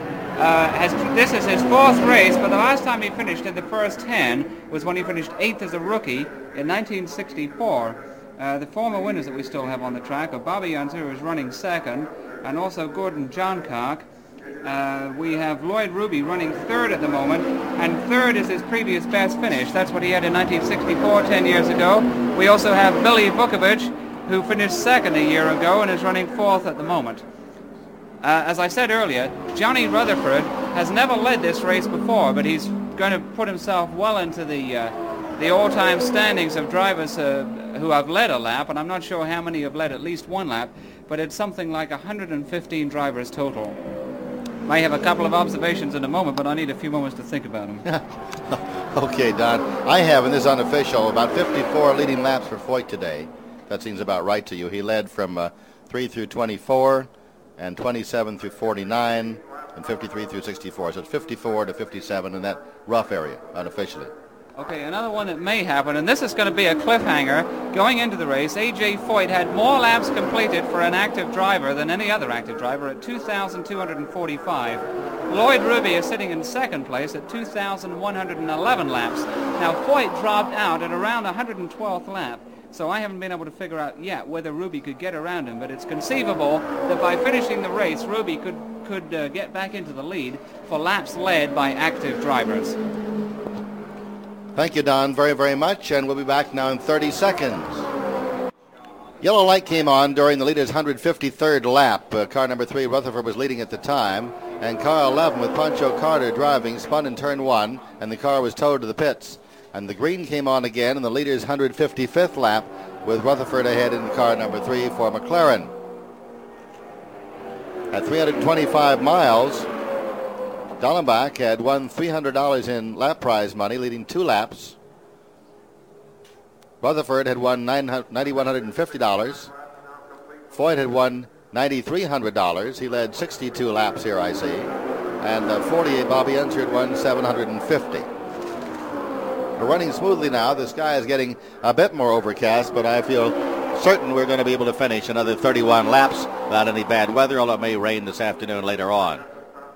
this is his fourth race, but the last time he finished in the first 10 was when he finished 8th as a rookie in 1964. The former winners that we still have on the track are Bobby Unser, who is running second, and also Gordon Johncock. We have Lloyd Ruby running third at the moment, and third is his previous best finish. That's what he had in 1964, 10 years ago. We also have Billy Vukovic, who finished second a year ago and is running fourth at the moment. As I said earlier, Johnny Rutherford has never led this race before, but he's going to put himself well into the all-time standings of drivers who have led a lap, and I'm not sure how many have led at least one lap, but it's something like 115 drivers total. May have a couple of observations in a moment, but I need a few moments to think about them. Okay, Don. I have, and this is unofficial, about 54 leading laps for Foyt today. That seems about right to you. He led from 3 through 24, and 27 through 49, and 53 through 64. So it's 54 to 57 in that rough area, unofficially. Okay, another one that may happen, and this is going to be a cliffhanger. Going into the race, A.J. Foyt had more laps completed for an active driver than any other active driver at 2,245. Lloyd Ruby is sitting in second place at 2,111 laps. Now, Foyt dropped out at around 112th lap. So I haven't been able to figure out yet whether Ruby could get around him, but it's conceivable that by finishing the race, Ruby could get back into the lead for laps led by active drivers. Thank you, Don, very, very much, and we'll be back now in 30 seconds. Yellow light came on during the leader's 153rd lap. Car number 3, Rutherford, was leading at the time, and car 11 with Pancho Carter driving spun in turn 1, and the car was towed to the pits. And the green came on again in the leader's 155th lap with Rutherford ahead in car number 3 for McLaren. At 325 miles, Dallenbach had won $300 in lap prize money, leading 2 laps. Rutherford had won $9,150. Foyt had won $9,300. He led 62 laps here, I see. And 48, Bobby Unser had won $750. We're running smoothly now. The sky is getting a bit more overcast, but I feel certain we're going to be able to finish another 31 laps without any bad weather, although it may rain this afternoon later on.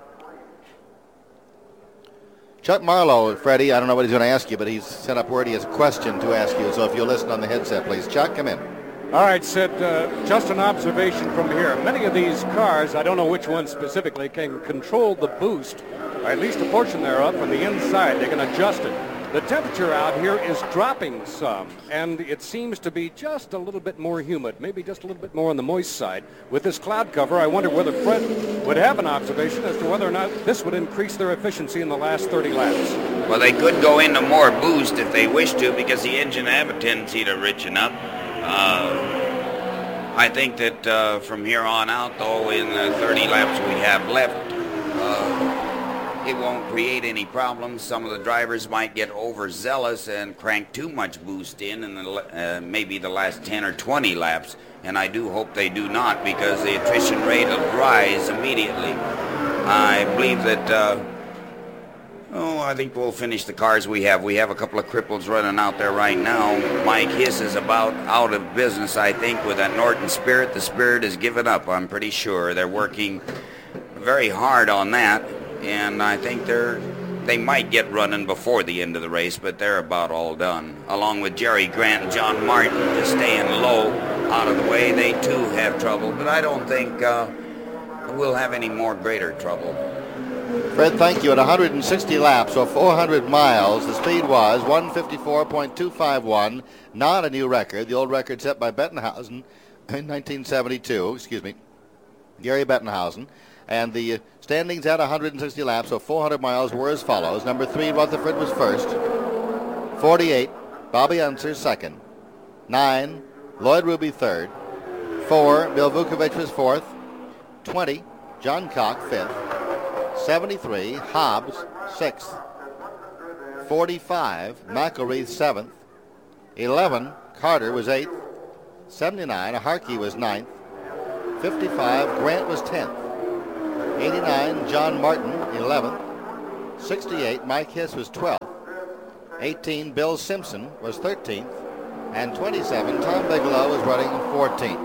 Chuck Marlowe, Freddie, I don't know what he's going to ask you, but he's sent up word he has a question to ask you, so if you'll listen on the headset, please. Chuck, come in. All right, Sid, just an observation from here. Many of these cars, I don't know which one specifically, can control the boost, or at least a portion thereof, from the inside. They can adjust it. The temperature out here is dropping some, and it seems to be just a little bit more humid, maybe just a little bit more on the moist side. With this cloud cover, I wonder whether Fred would have an observation as to whether or not this would increase their efficiency in the last 30 laps. Well, they could go into more boost if they wish to, because the engine have a tendency to richen up. I think that from here on out, though, in the 30 laps we have left, it won't create any problems. Some of the drivers might get overzealous and crank too much boost in maybe the last 10 or 20 laps, and I do hope they do not, because the attrition rate will rise immediately. I believe that I think we'll finish the cars we have. We have a couple of cripples running out there right now. Mike Hiss is about out of business, I think, with that Norton Spirit. The Spirit has given up, I'm pretty sure. They're working very hard on that, and I think they might get running before the end of the race, but they're about all done. Along with Jerry Grant and John Martin, just staying low out of the way. They, too, have trouble, but I don't think we'll have any more greater trouble. Fred, thank you. At 160 laps, or 400 miles, the speed was 154.251, not a new record. The old record set by Bettenhausen in 1972, Gary Bettenhausen. And the standings at 160 laps, or 400 miles, were as follows. Number 3, Rutherford was first. 48, Bobby Unser second. 9, Lloyd Ruby third. 4, Bill Vukovich was fourth. 20, John Cock fifth. 73, Hobbs sixth. 45, McElreath seventh. 11, Carter was eighth. 79, Harkey was ninth. 55, Grant was 10th. 89, John Martin 11th. 68, Mike Hiss was 12th. 18, Bill Simpson was 13th. And 27, Tom Bigelow was running 14th.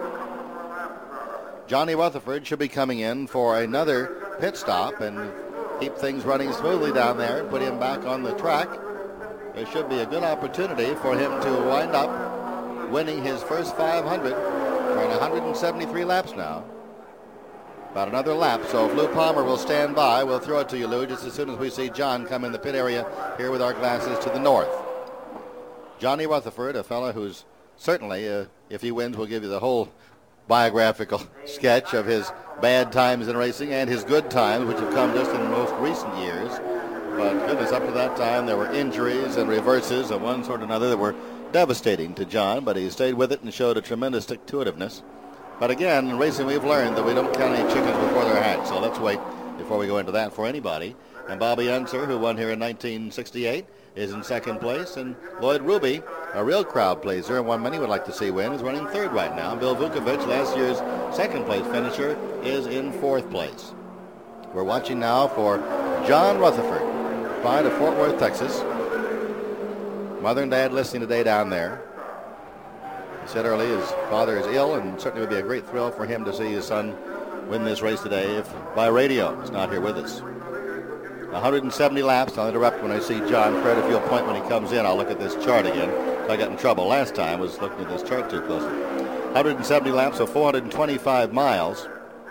Johnny Rutherford should be coming in for another pit stop and keep things running smoothly down there and put him back on the track. There should be a good opportunity for him to wind up winning his first 500. We're in 173 laps now. About another lap, so if Lou Palmer will stand by, we'll throw it to you, Lou, just as soon as we see John come in the pit area here with our glasses to the north. Johnny Rutherford, a fellow who's certainly, if he wins, we'll give you the whole biographical sketch of his bad times in racing and his good times, which have come just in the most recent years. But goodness, up to that time, there were injuries and reverses of one sort or another that were devastating to John, but he stayed with it and showed a tremendous stick-to-itiveness. But again, in racing, we've learned that we don't count any chickens before they're hatched, so let's wait before we go into that for anybody. And Bobby Unser, who won here in 1968, is in second place, and Lloyd Ruby, a real crowd pleaser and one many would like to see win, is running third right now. Bill Vukovich, last year's second-place finisher, is in fourth place. We're watching now for John Rutherford, flying to Fort Worth, Texas. Mother and Dad listening today down there. He said earlier his father is ill, and certainly would be a great thrill for him to see his son win this race today if by radio he's not here with us. 170 laps. I'll interrupt when I see John. Fred, if you'll point when he comes in, I'll look at this chart again. I got in trouble last time, was looking at this chart too closely. 170 laps, so 425 miles.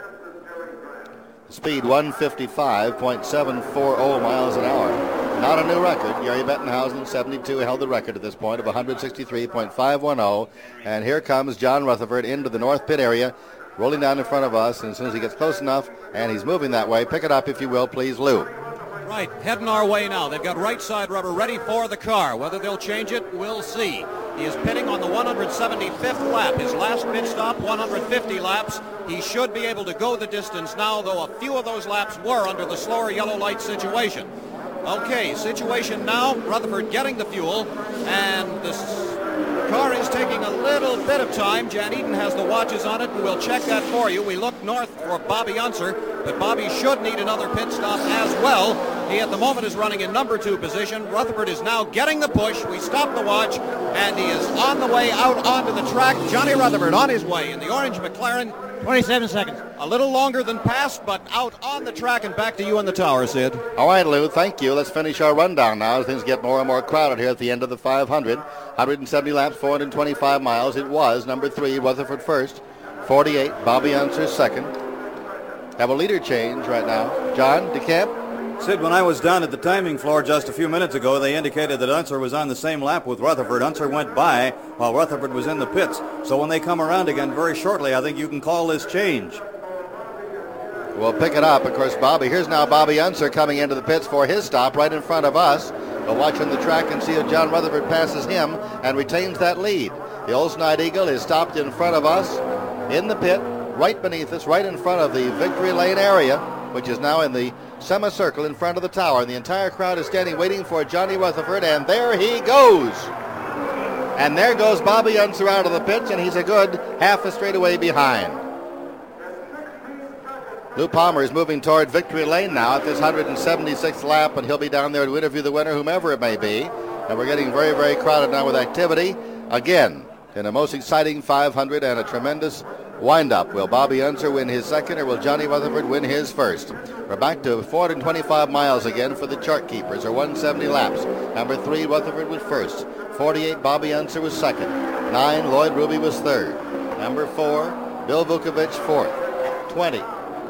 Speed 155.740 miles an hour. Not a new record. Gary Bettenhausen, 72, held the record at this point of 163.510. And here comes John Rutherford into the north pit area, rolling down in front of us. And as soon as he gets close enough, and he's moving that way, pick it up if you will, please, Lou. Right, heading our way now. They've got right side rubber ready for the car. Whether they'll change it, we'll see. He is pitting on the 175th lap. His last pit stop, 150 laps. He should be able to go the distance now, though a few of those laps were under the slower yellow light situation. Okay, situation now, Rutherford getting the fuel, and this car is taking a little bit of time. Jan Eden has the watches on it, and we'll check that for you. We look north for Bobby Unser, but Bobby should need another pit stop as well. He at the moment is running in number 2 position. Rutherford is now getting the push. We stop the watch, and he is on the way out onto the track. Johnny Rutherford on his way in the orange McLaren. 27 seconds. A little longer than past, but out on the track and back to you in the tower, Sid. All right, Lou, thank you. Let's finish our rundown now as things get more and more crowded here at the end of the 500. 170 laps, 425 miles. It was number 3, Rutherford first. 48, Bobby Unser second. Have a leader change right now. John DeCamp? Sid, when I was down at the timing floor just a few minutes ago, they indicated that Unser was on the same lap with Rutherford. Unser went by while Rutherford was in the pits. So when they come around again very shortly, I think you can call this change. We'll pick it up. Of course, here's now Bobby Unser coming into the pits for his stop right in front of us. We'll watch on the track and see if John Rutherford passes him and retains that lead. The Old Snide Eagle is stopped in front of us in the pit, right beneath us, right in front of the Victory Lane area, which is now in the semicircle in front of the tower. And the entire crowd is standing waiting for Johnny Rutherford, and there he goes. And there goes Bobby Unser out of the pits, and he's a good half a straightaway behind. Lou Palmer is moving toward Victory Lane now at this 176th lap, and he'll be down there to interview the winner, whomever it may be. And we're getting very, very crowded now with activity. Again, in a most exciting 500 and a tremendous wind-up. Will Bobby Unser win his second, or will Johnny Rutherford win his first? We're back to 425 miles again for the chart keepers, or 170 laps. Number 3, Rutherford was first. 48, Bobby Unser was second. 9, Lloyd Ruby was third. Number 4, Bill Vukovich fourth. 20,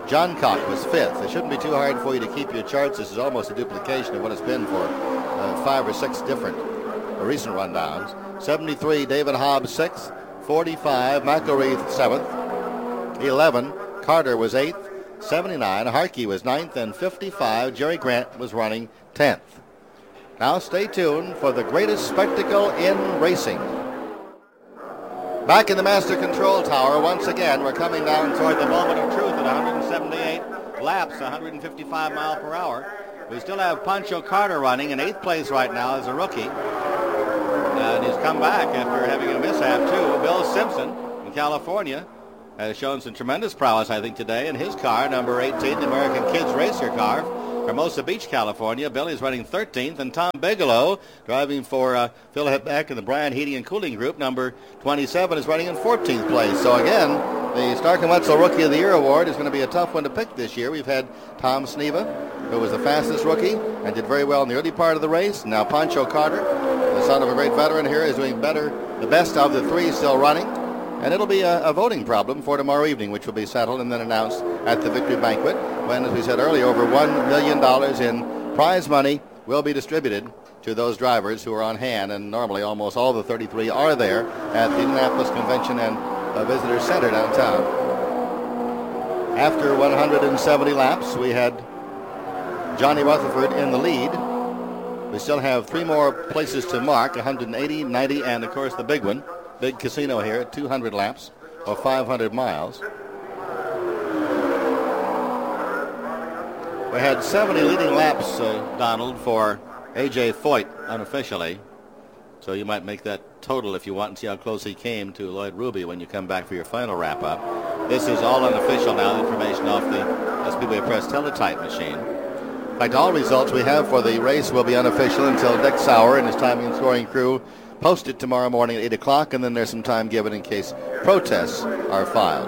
John Cock was 5th. It shouldn't be too hard for you to keep your charts. This is almost a duplication of what it's been for 5 or 6 different recent rundowns. 73, David Hobbs 6th. 45, McElreath 7th. 11, Carter was 8th. 79, Harkey was 9th. And 55, Jerry Grant was running 10th. Now stay tuned for the greatest spectacle in racing. Back in the Master Control Tower, once again, we're coming down toward the moment of truth at 178 laps, 155 mile per hour. We still have Pancho Carter running in 8th place right now as a rookie. And he's come back after having a mishap, too. Bill Simpson in California has shown some tremendous prowess, I think, today in his car, number 18, the American Kids Racer car. Hermosa Beach, California. Billy's running 13th, and Tom Bigelow, driving for Phil Beck and the Brian Heating and Cooling Group, number 27, is running in 14th place. So again, the Stark & Wetzel Rookie of the Year award is going to be a tough one to pick this year. We've had Tom Sneva, who was the fastest rookie and did very well in the early part of the race. Now Pancho Carter, the son of a great veteran here, is doing better, the best of the 3 still running. And it'll be a voting problem for tomorrow evening, which will be settled and then announced at the Victory Banquet, when, as we said earlier, over $1 million in prize money will be distributed to those drivers who are on hand. And normally almost all the 33 are there at the Indianapolis Convention and Visitor Center downtown. After 170 laps, we had Johnny Rutherford in the lead. We still have 3 more places to mark, 180, 90, and, of course, the big one. Big casino here at 200 laps or 500 miles. We had 70 leading laps, Donald, for A.J. Foyt unofficially. So you might make that total if you want and see how close he came to Lloyd Ruby when you come back for your final wrap-up. This is all unofficial now, the information off the Speedway Press teletype machine. In fact, all results we have for the race will be unofficial until Dick Sauer and his timing and scoring crew post it tomorrow morning at 8 o'clock, and then there's some time given in case protests are filed.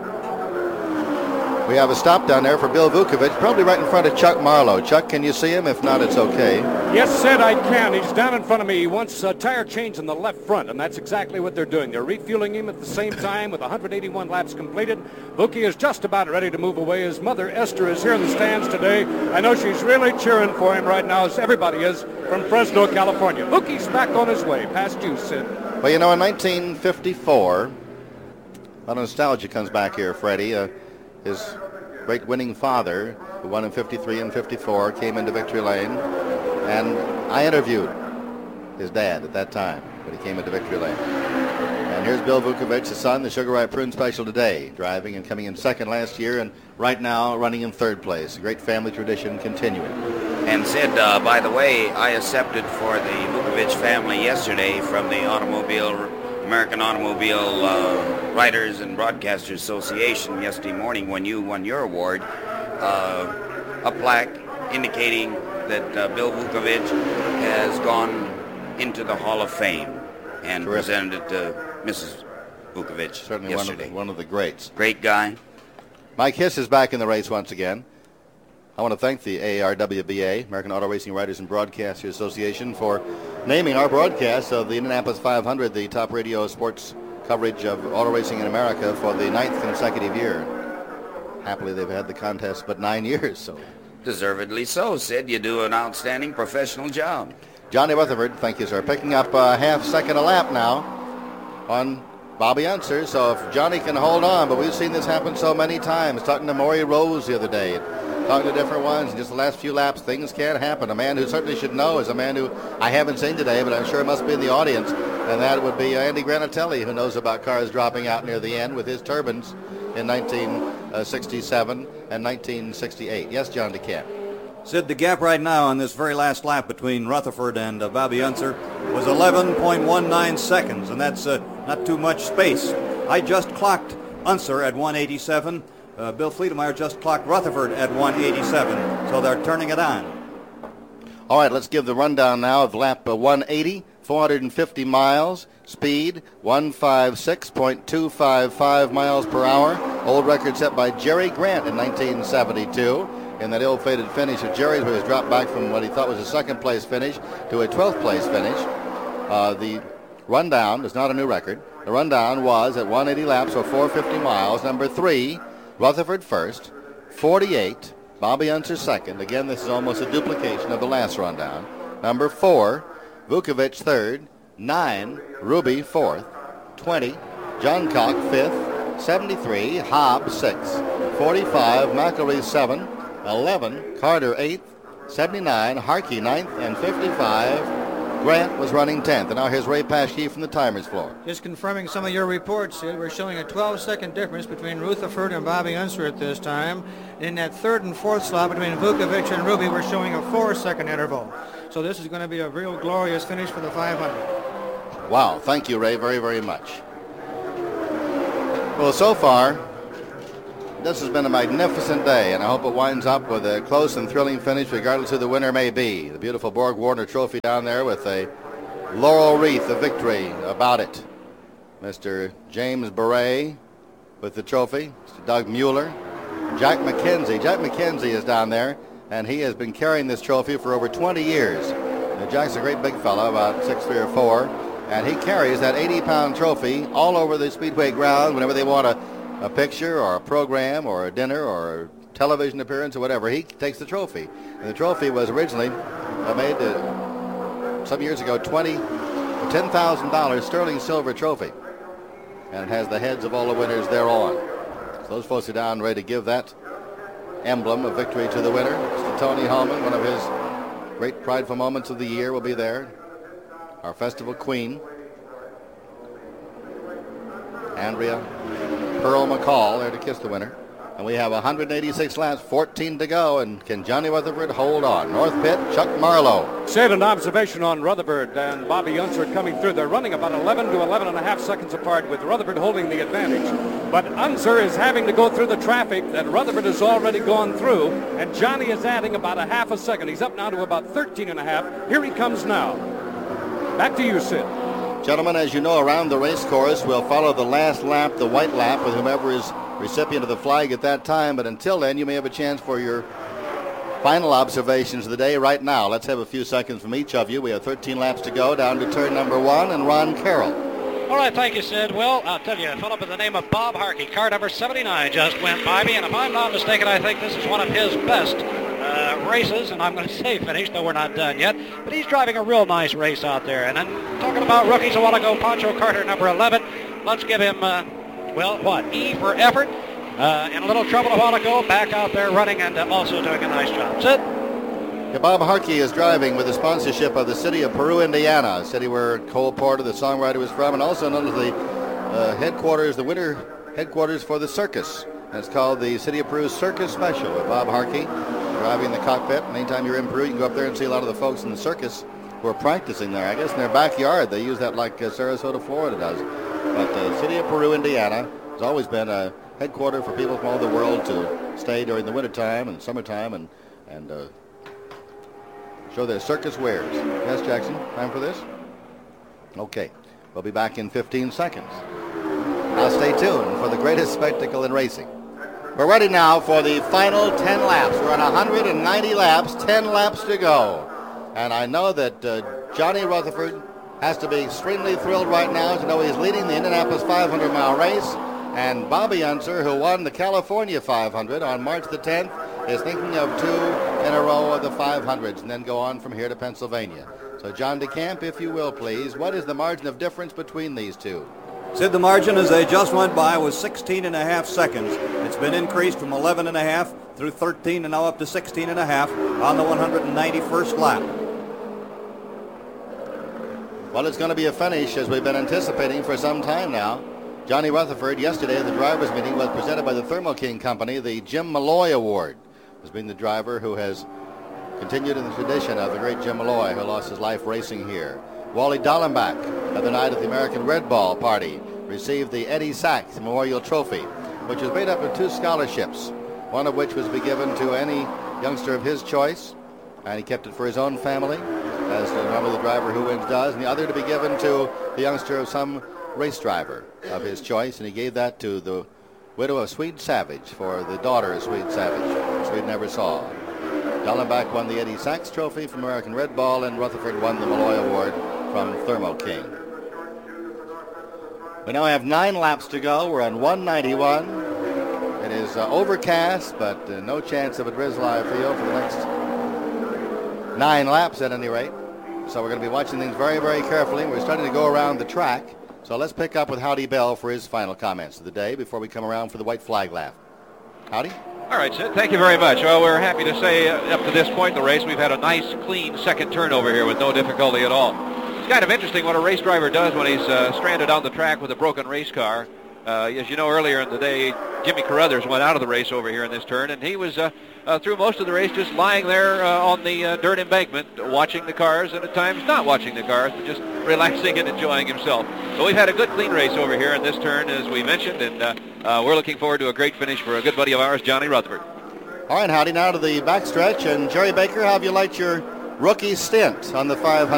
We have a stop down there for Bill Vukovich, probably right in front of Chuck Marlowe. Chuck, can you see him? If not, it's okay. Yes, Sid, I can. He's down in front of me. He wants a tire change in the left front, and that's exactly what they're doing. They're refueling him at the same time with 181 laps completed. Vuki is just about ready to move away. His mother, Esther, is here in the stands today. I know she's really cheering for him right now, as everybody is from Fresno, California. Vuki's back on his way. Past you, Sid. Well, you know, in 1954, a lot of nostalgia comes back here, Freddie. His great winning father, who won in 53 and 54, came into Victory Lane, and I interviewed his dad at that time when he came into Victory Lane. And here's Bill Vukovich, his son, the Sugar Ripe Prune Special today, driving and coming in second last year, and right now running in third place. A great family tradition continuing. And Sid, by the way, I accepted for the Vukovich family yesterday from the American Automobile Writers and Broadcasters Association yesterday morning when you won your award, a plaque indicating that Bill Vukovich has gone into the Hall of Fame, and presented it to Mrs. Vukovich Certainly yesterday. one of the greats. Great guy. Mike Hiss is back in the race once again. I want to thank the AARWBA, American Auto Racing Writers and Broadcasters Association, for naming our broadcast of the Indianapolis 500 the top radio sports coverage of auto racing in America for the 9th consecutive year. Happily, they've had the contest but 9 years. So, Deservedly so, Sid. You do an outstanding professional job. Johnny Rutherford, thank you, sir, picking up a half second a lap now on Bobby Unser. So if Johnny can hold on, but we've seen this happen so many times. Talking to Maury Rose the other day, talking to different ones, and just the last few laps, things can happen. A man who certainly should know is a man who I haven't seen today, but I'm sure must be in the audience, and that would be Andy Granatelli, who knows about cars dropping out near the end with his turbines in 1967 and 1968. Yes, John DeCamp. Sid, the gap right now on this very last lap between Rutherford and Bobby Unser was 11.19 seconds, and that's not too much space. I just clocked Unser at 187. Bill Fleetemeyer just clocked Rutherford at 187, so they're turning it on. All right, let's give the rundown now of lap 180, 450 miles, speed 156.255 miles per hour. Old record set by Jerry Grant in 1972. In that ill-fated finish of Jerry's, where he was dropped back from what he thought was a second-place finish to a 12th-place finish. The rundown is not a new record. The rundown was at 180 laps or 450 miles. Number 3, Rutherford first, 48, Bobby Unser second. Again, this is almost a duplication of the last rundown. Number 4, Vukovic third. 9, Ruby fourth. 20, John Cock fifth. 73, Hobbs sixth. 45, McElree 7. 11, Carter 8th. 79, Harkey 9th. And 55, Grant was running 10th. And now here's Ray Paschke from the timers floor. Just confirming some of your reports, Sid. We're showing a 12-second difference between Rutherford and Bobby Unser at this time. In that third and fourth slot between Vukovic and Ruby, we're showing a 4-second interval. So this is going to be a real glorious finish for the 500. Wow. Thank you, Ray, very, very much. Well, so far, this has been a magnificent day, and I hope it winds up with a close and thrilling finish, regardless who the winner may be. The beautiful Borg Warner Trophy down there with a laurel wreath of victory about it. Mr. James Beret with the trophy. Mr. Doug Mueller. Jack McKenzie. Jack McKenzie is down there, and he has been carrying this trophy for over 20 years. Now, Jack's a great big fellow, about 6'3" or 4", and he carries that 80-pound trophy all over the Speedway ground whenever they want a picture or a program or a dinner or a television appearance or whatever. He takes the trophy. And the trophy was originally made some years ago, $10,000 sterling silver trophy. And it has the heads of all the winners thereon. So those folks are down ready to give that emblem of victory to the winner. Mr. Tony Holman, one of his great prideful moments of the year, will be there. Our festival queen, Andrea Pearl McCall, there to kiss the winner. And we have 186 laps, 14 to go. And can Johnny Rutherford hold on? North pit, Chuck Marlowe. Said an observation on Rutherford and Bobby Unser coming through. They're running about 11 to 11 and a half seconds apart, with Rutherford holding the advantage. But Unser is having to go through the traffic that Rutherford has already gone through, and Johnny is adding about a half a second. He's up now to about 13 and a half. Here he comes now. Back to you, Sid. Gentlemen, as you know, around the race course, we'll follow the last lap, the white lap, with whomever is recipient of the flag at that time. But until then, you may have a chance for your final observations of the day right now. Let's have a few seconds from each of you. We have 13 laps to go down to turn number 1, and Ron Carroll. All right, thank you, Sid. Well, I'll tell you, a fellow by the name of Bob Harkey, car number 79, just went by me, and if I'm not mistaken, I think this is one of his best races, and I'm going to say finished, though we're not done yet. But he's driving a real nice race out there. And then talking about rookies a while ago, Pancho Carter, number 11. Let's give him, E for effort. In a little trouble a while ago, back out there running and also doing a nice job. Sid? Yeah, Bob Harkey is driving with the sponsorship of the city of Peru, Indiana, a city where Cole Porter, the songwriter, was from, and also known as the headquarters, the winter headquarters for the circus. And it's called the City of Peru Circus Special with Bob Harkey driving the cockpit. And anytime you're in Peru, you can go up there and see a lot of the folks in the circus who are practicing there. I guess in their backyard, they use that like Sarasota, Florida does. But the City of Peru, Indiana, has always been a headquarters for people from all over the world to stay during the wintertime and summertime and show their circus wares. Yes, Jackson, time for this? Okay, we'll be back in 15 seconds. Now stay tuned for the greatest spectacle in racing. We're ready now for the final 10 laps. We're on 190 laps, 10 laps to go. And I know that Johnny Rutherford has to be extremely thrilled right now to know he's leading the Indianapolis 500-mile race. And Bobby Unser, who won the California 500 on March the 10th, is thinking of 2 in a row of the 500s and then go on from here to Pennsylvania. So, John DeCamp, if you will, please, what is the margin of difference between these two? Sid, the margin as they just went by was 16 and a half seconds. It's been increased from 11 and a half through 13 and now up to 16 and a half on the 191st lap. Well, it's going to be a finish as we've been anticipating for some time now. Johnny Rutherford, yesterday at the drivers' meeting, was presented by the Thermo King Company the Jim Malloy Award, as being the driver who has continued in the tradition of the great Jim Malloy, who lost his life racing here. Wally Dallenbach, the other night at the American Red Ball Party, received the Eddie Sachs Memorial Trophy, which was made up of 2 scholarships, one of which was to be given to any youngster of his choice, and he kept it for his own family, as normally the driver who wins does, and the other to be given to the youngster of some race driver of his choice, and he gave that to the widow of Swede Savage for the daughter of Swede Savage, Swede never saw. Dallenbach won the Eddie Sachs Trophy from American Red Ball, and Rutherford won the Malloy Award from Thermo King. We now have 9 laps to go. We're on 191. It is overcast, but no chance of a drizzle, I feel, for the next 9 laps at any rate. So we're going to be watching things very, very carefully. We're starting to go around the track. So let's pick up with Howdy Bell for his final comments of the day before we come around for the white flag lap. Howdy? All right, Sid, thank you very much. Well, we're happy to say up to this point in the race, we've had a nice, clean second turnover here with no difficulty at all. It's kind of interesting what a race driver does when he's stranded on the track with a broken race car. As you know, earlier in the day, Jimmy Carruthers went out of the race over here in this turn, and he was through most of the race just lying there on the dirt embankment, watching the cars, and at times not watching the cars, but just relaxing and enjoying himself. So we've had a good, clean race over here in this turn, as we mentioned, and we're looking forward to a great finish for a good buddy of ours, Johnny Rutherford. All right, Howdy, now to the backstretch, and Jerry Baker, how have you liked your rookie stint on the 500?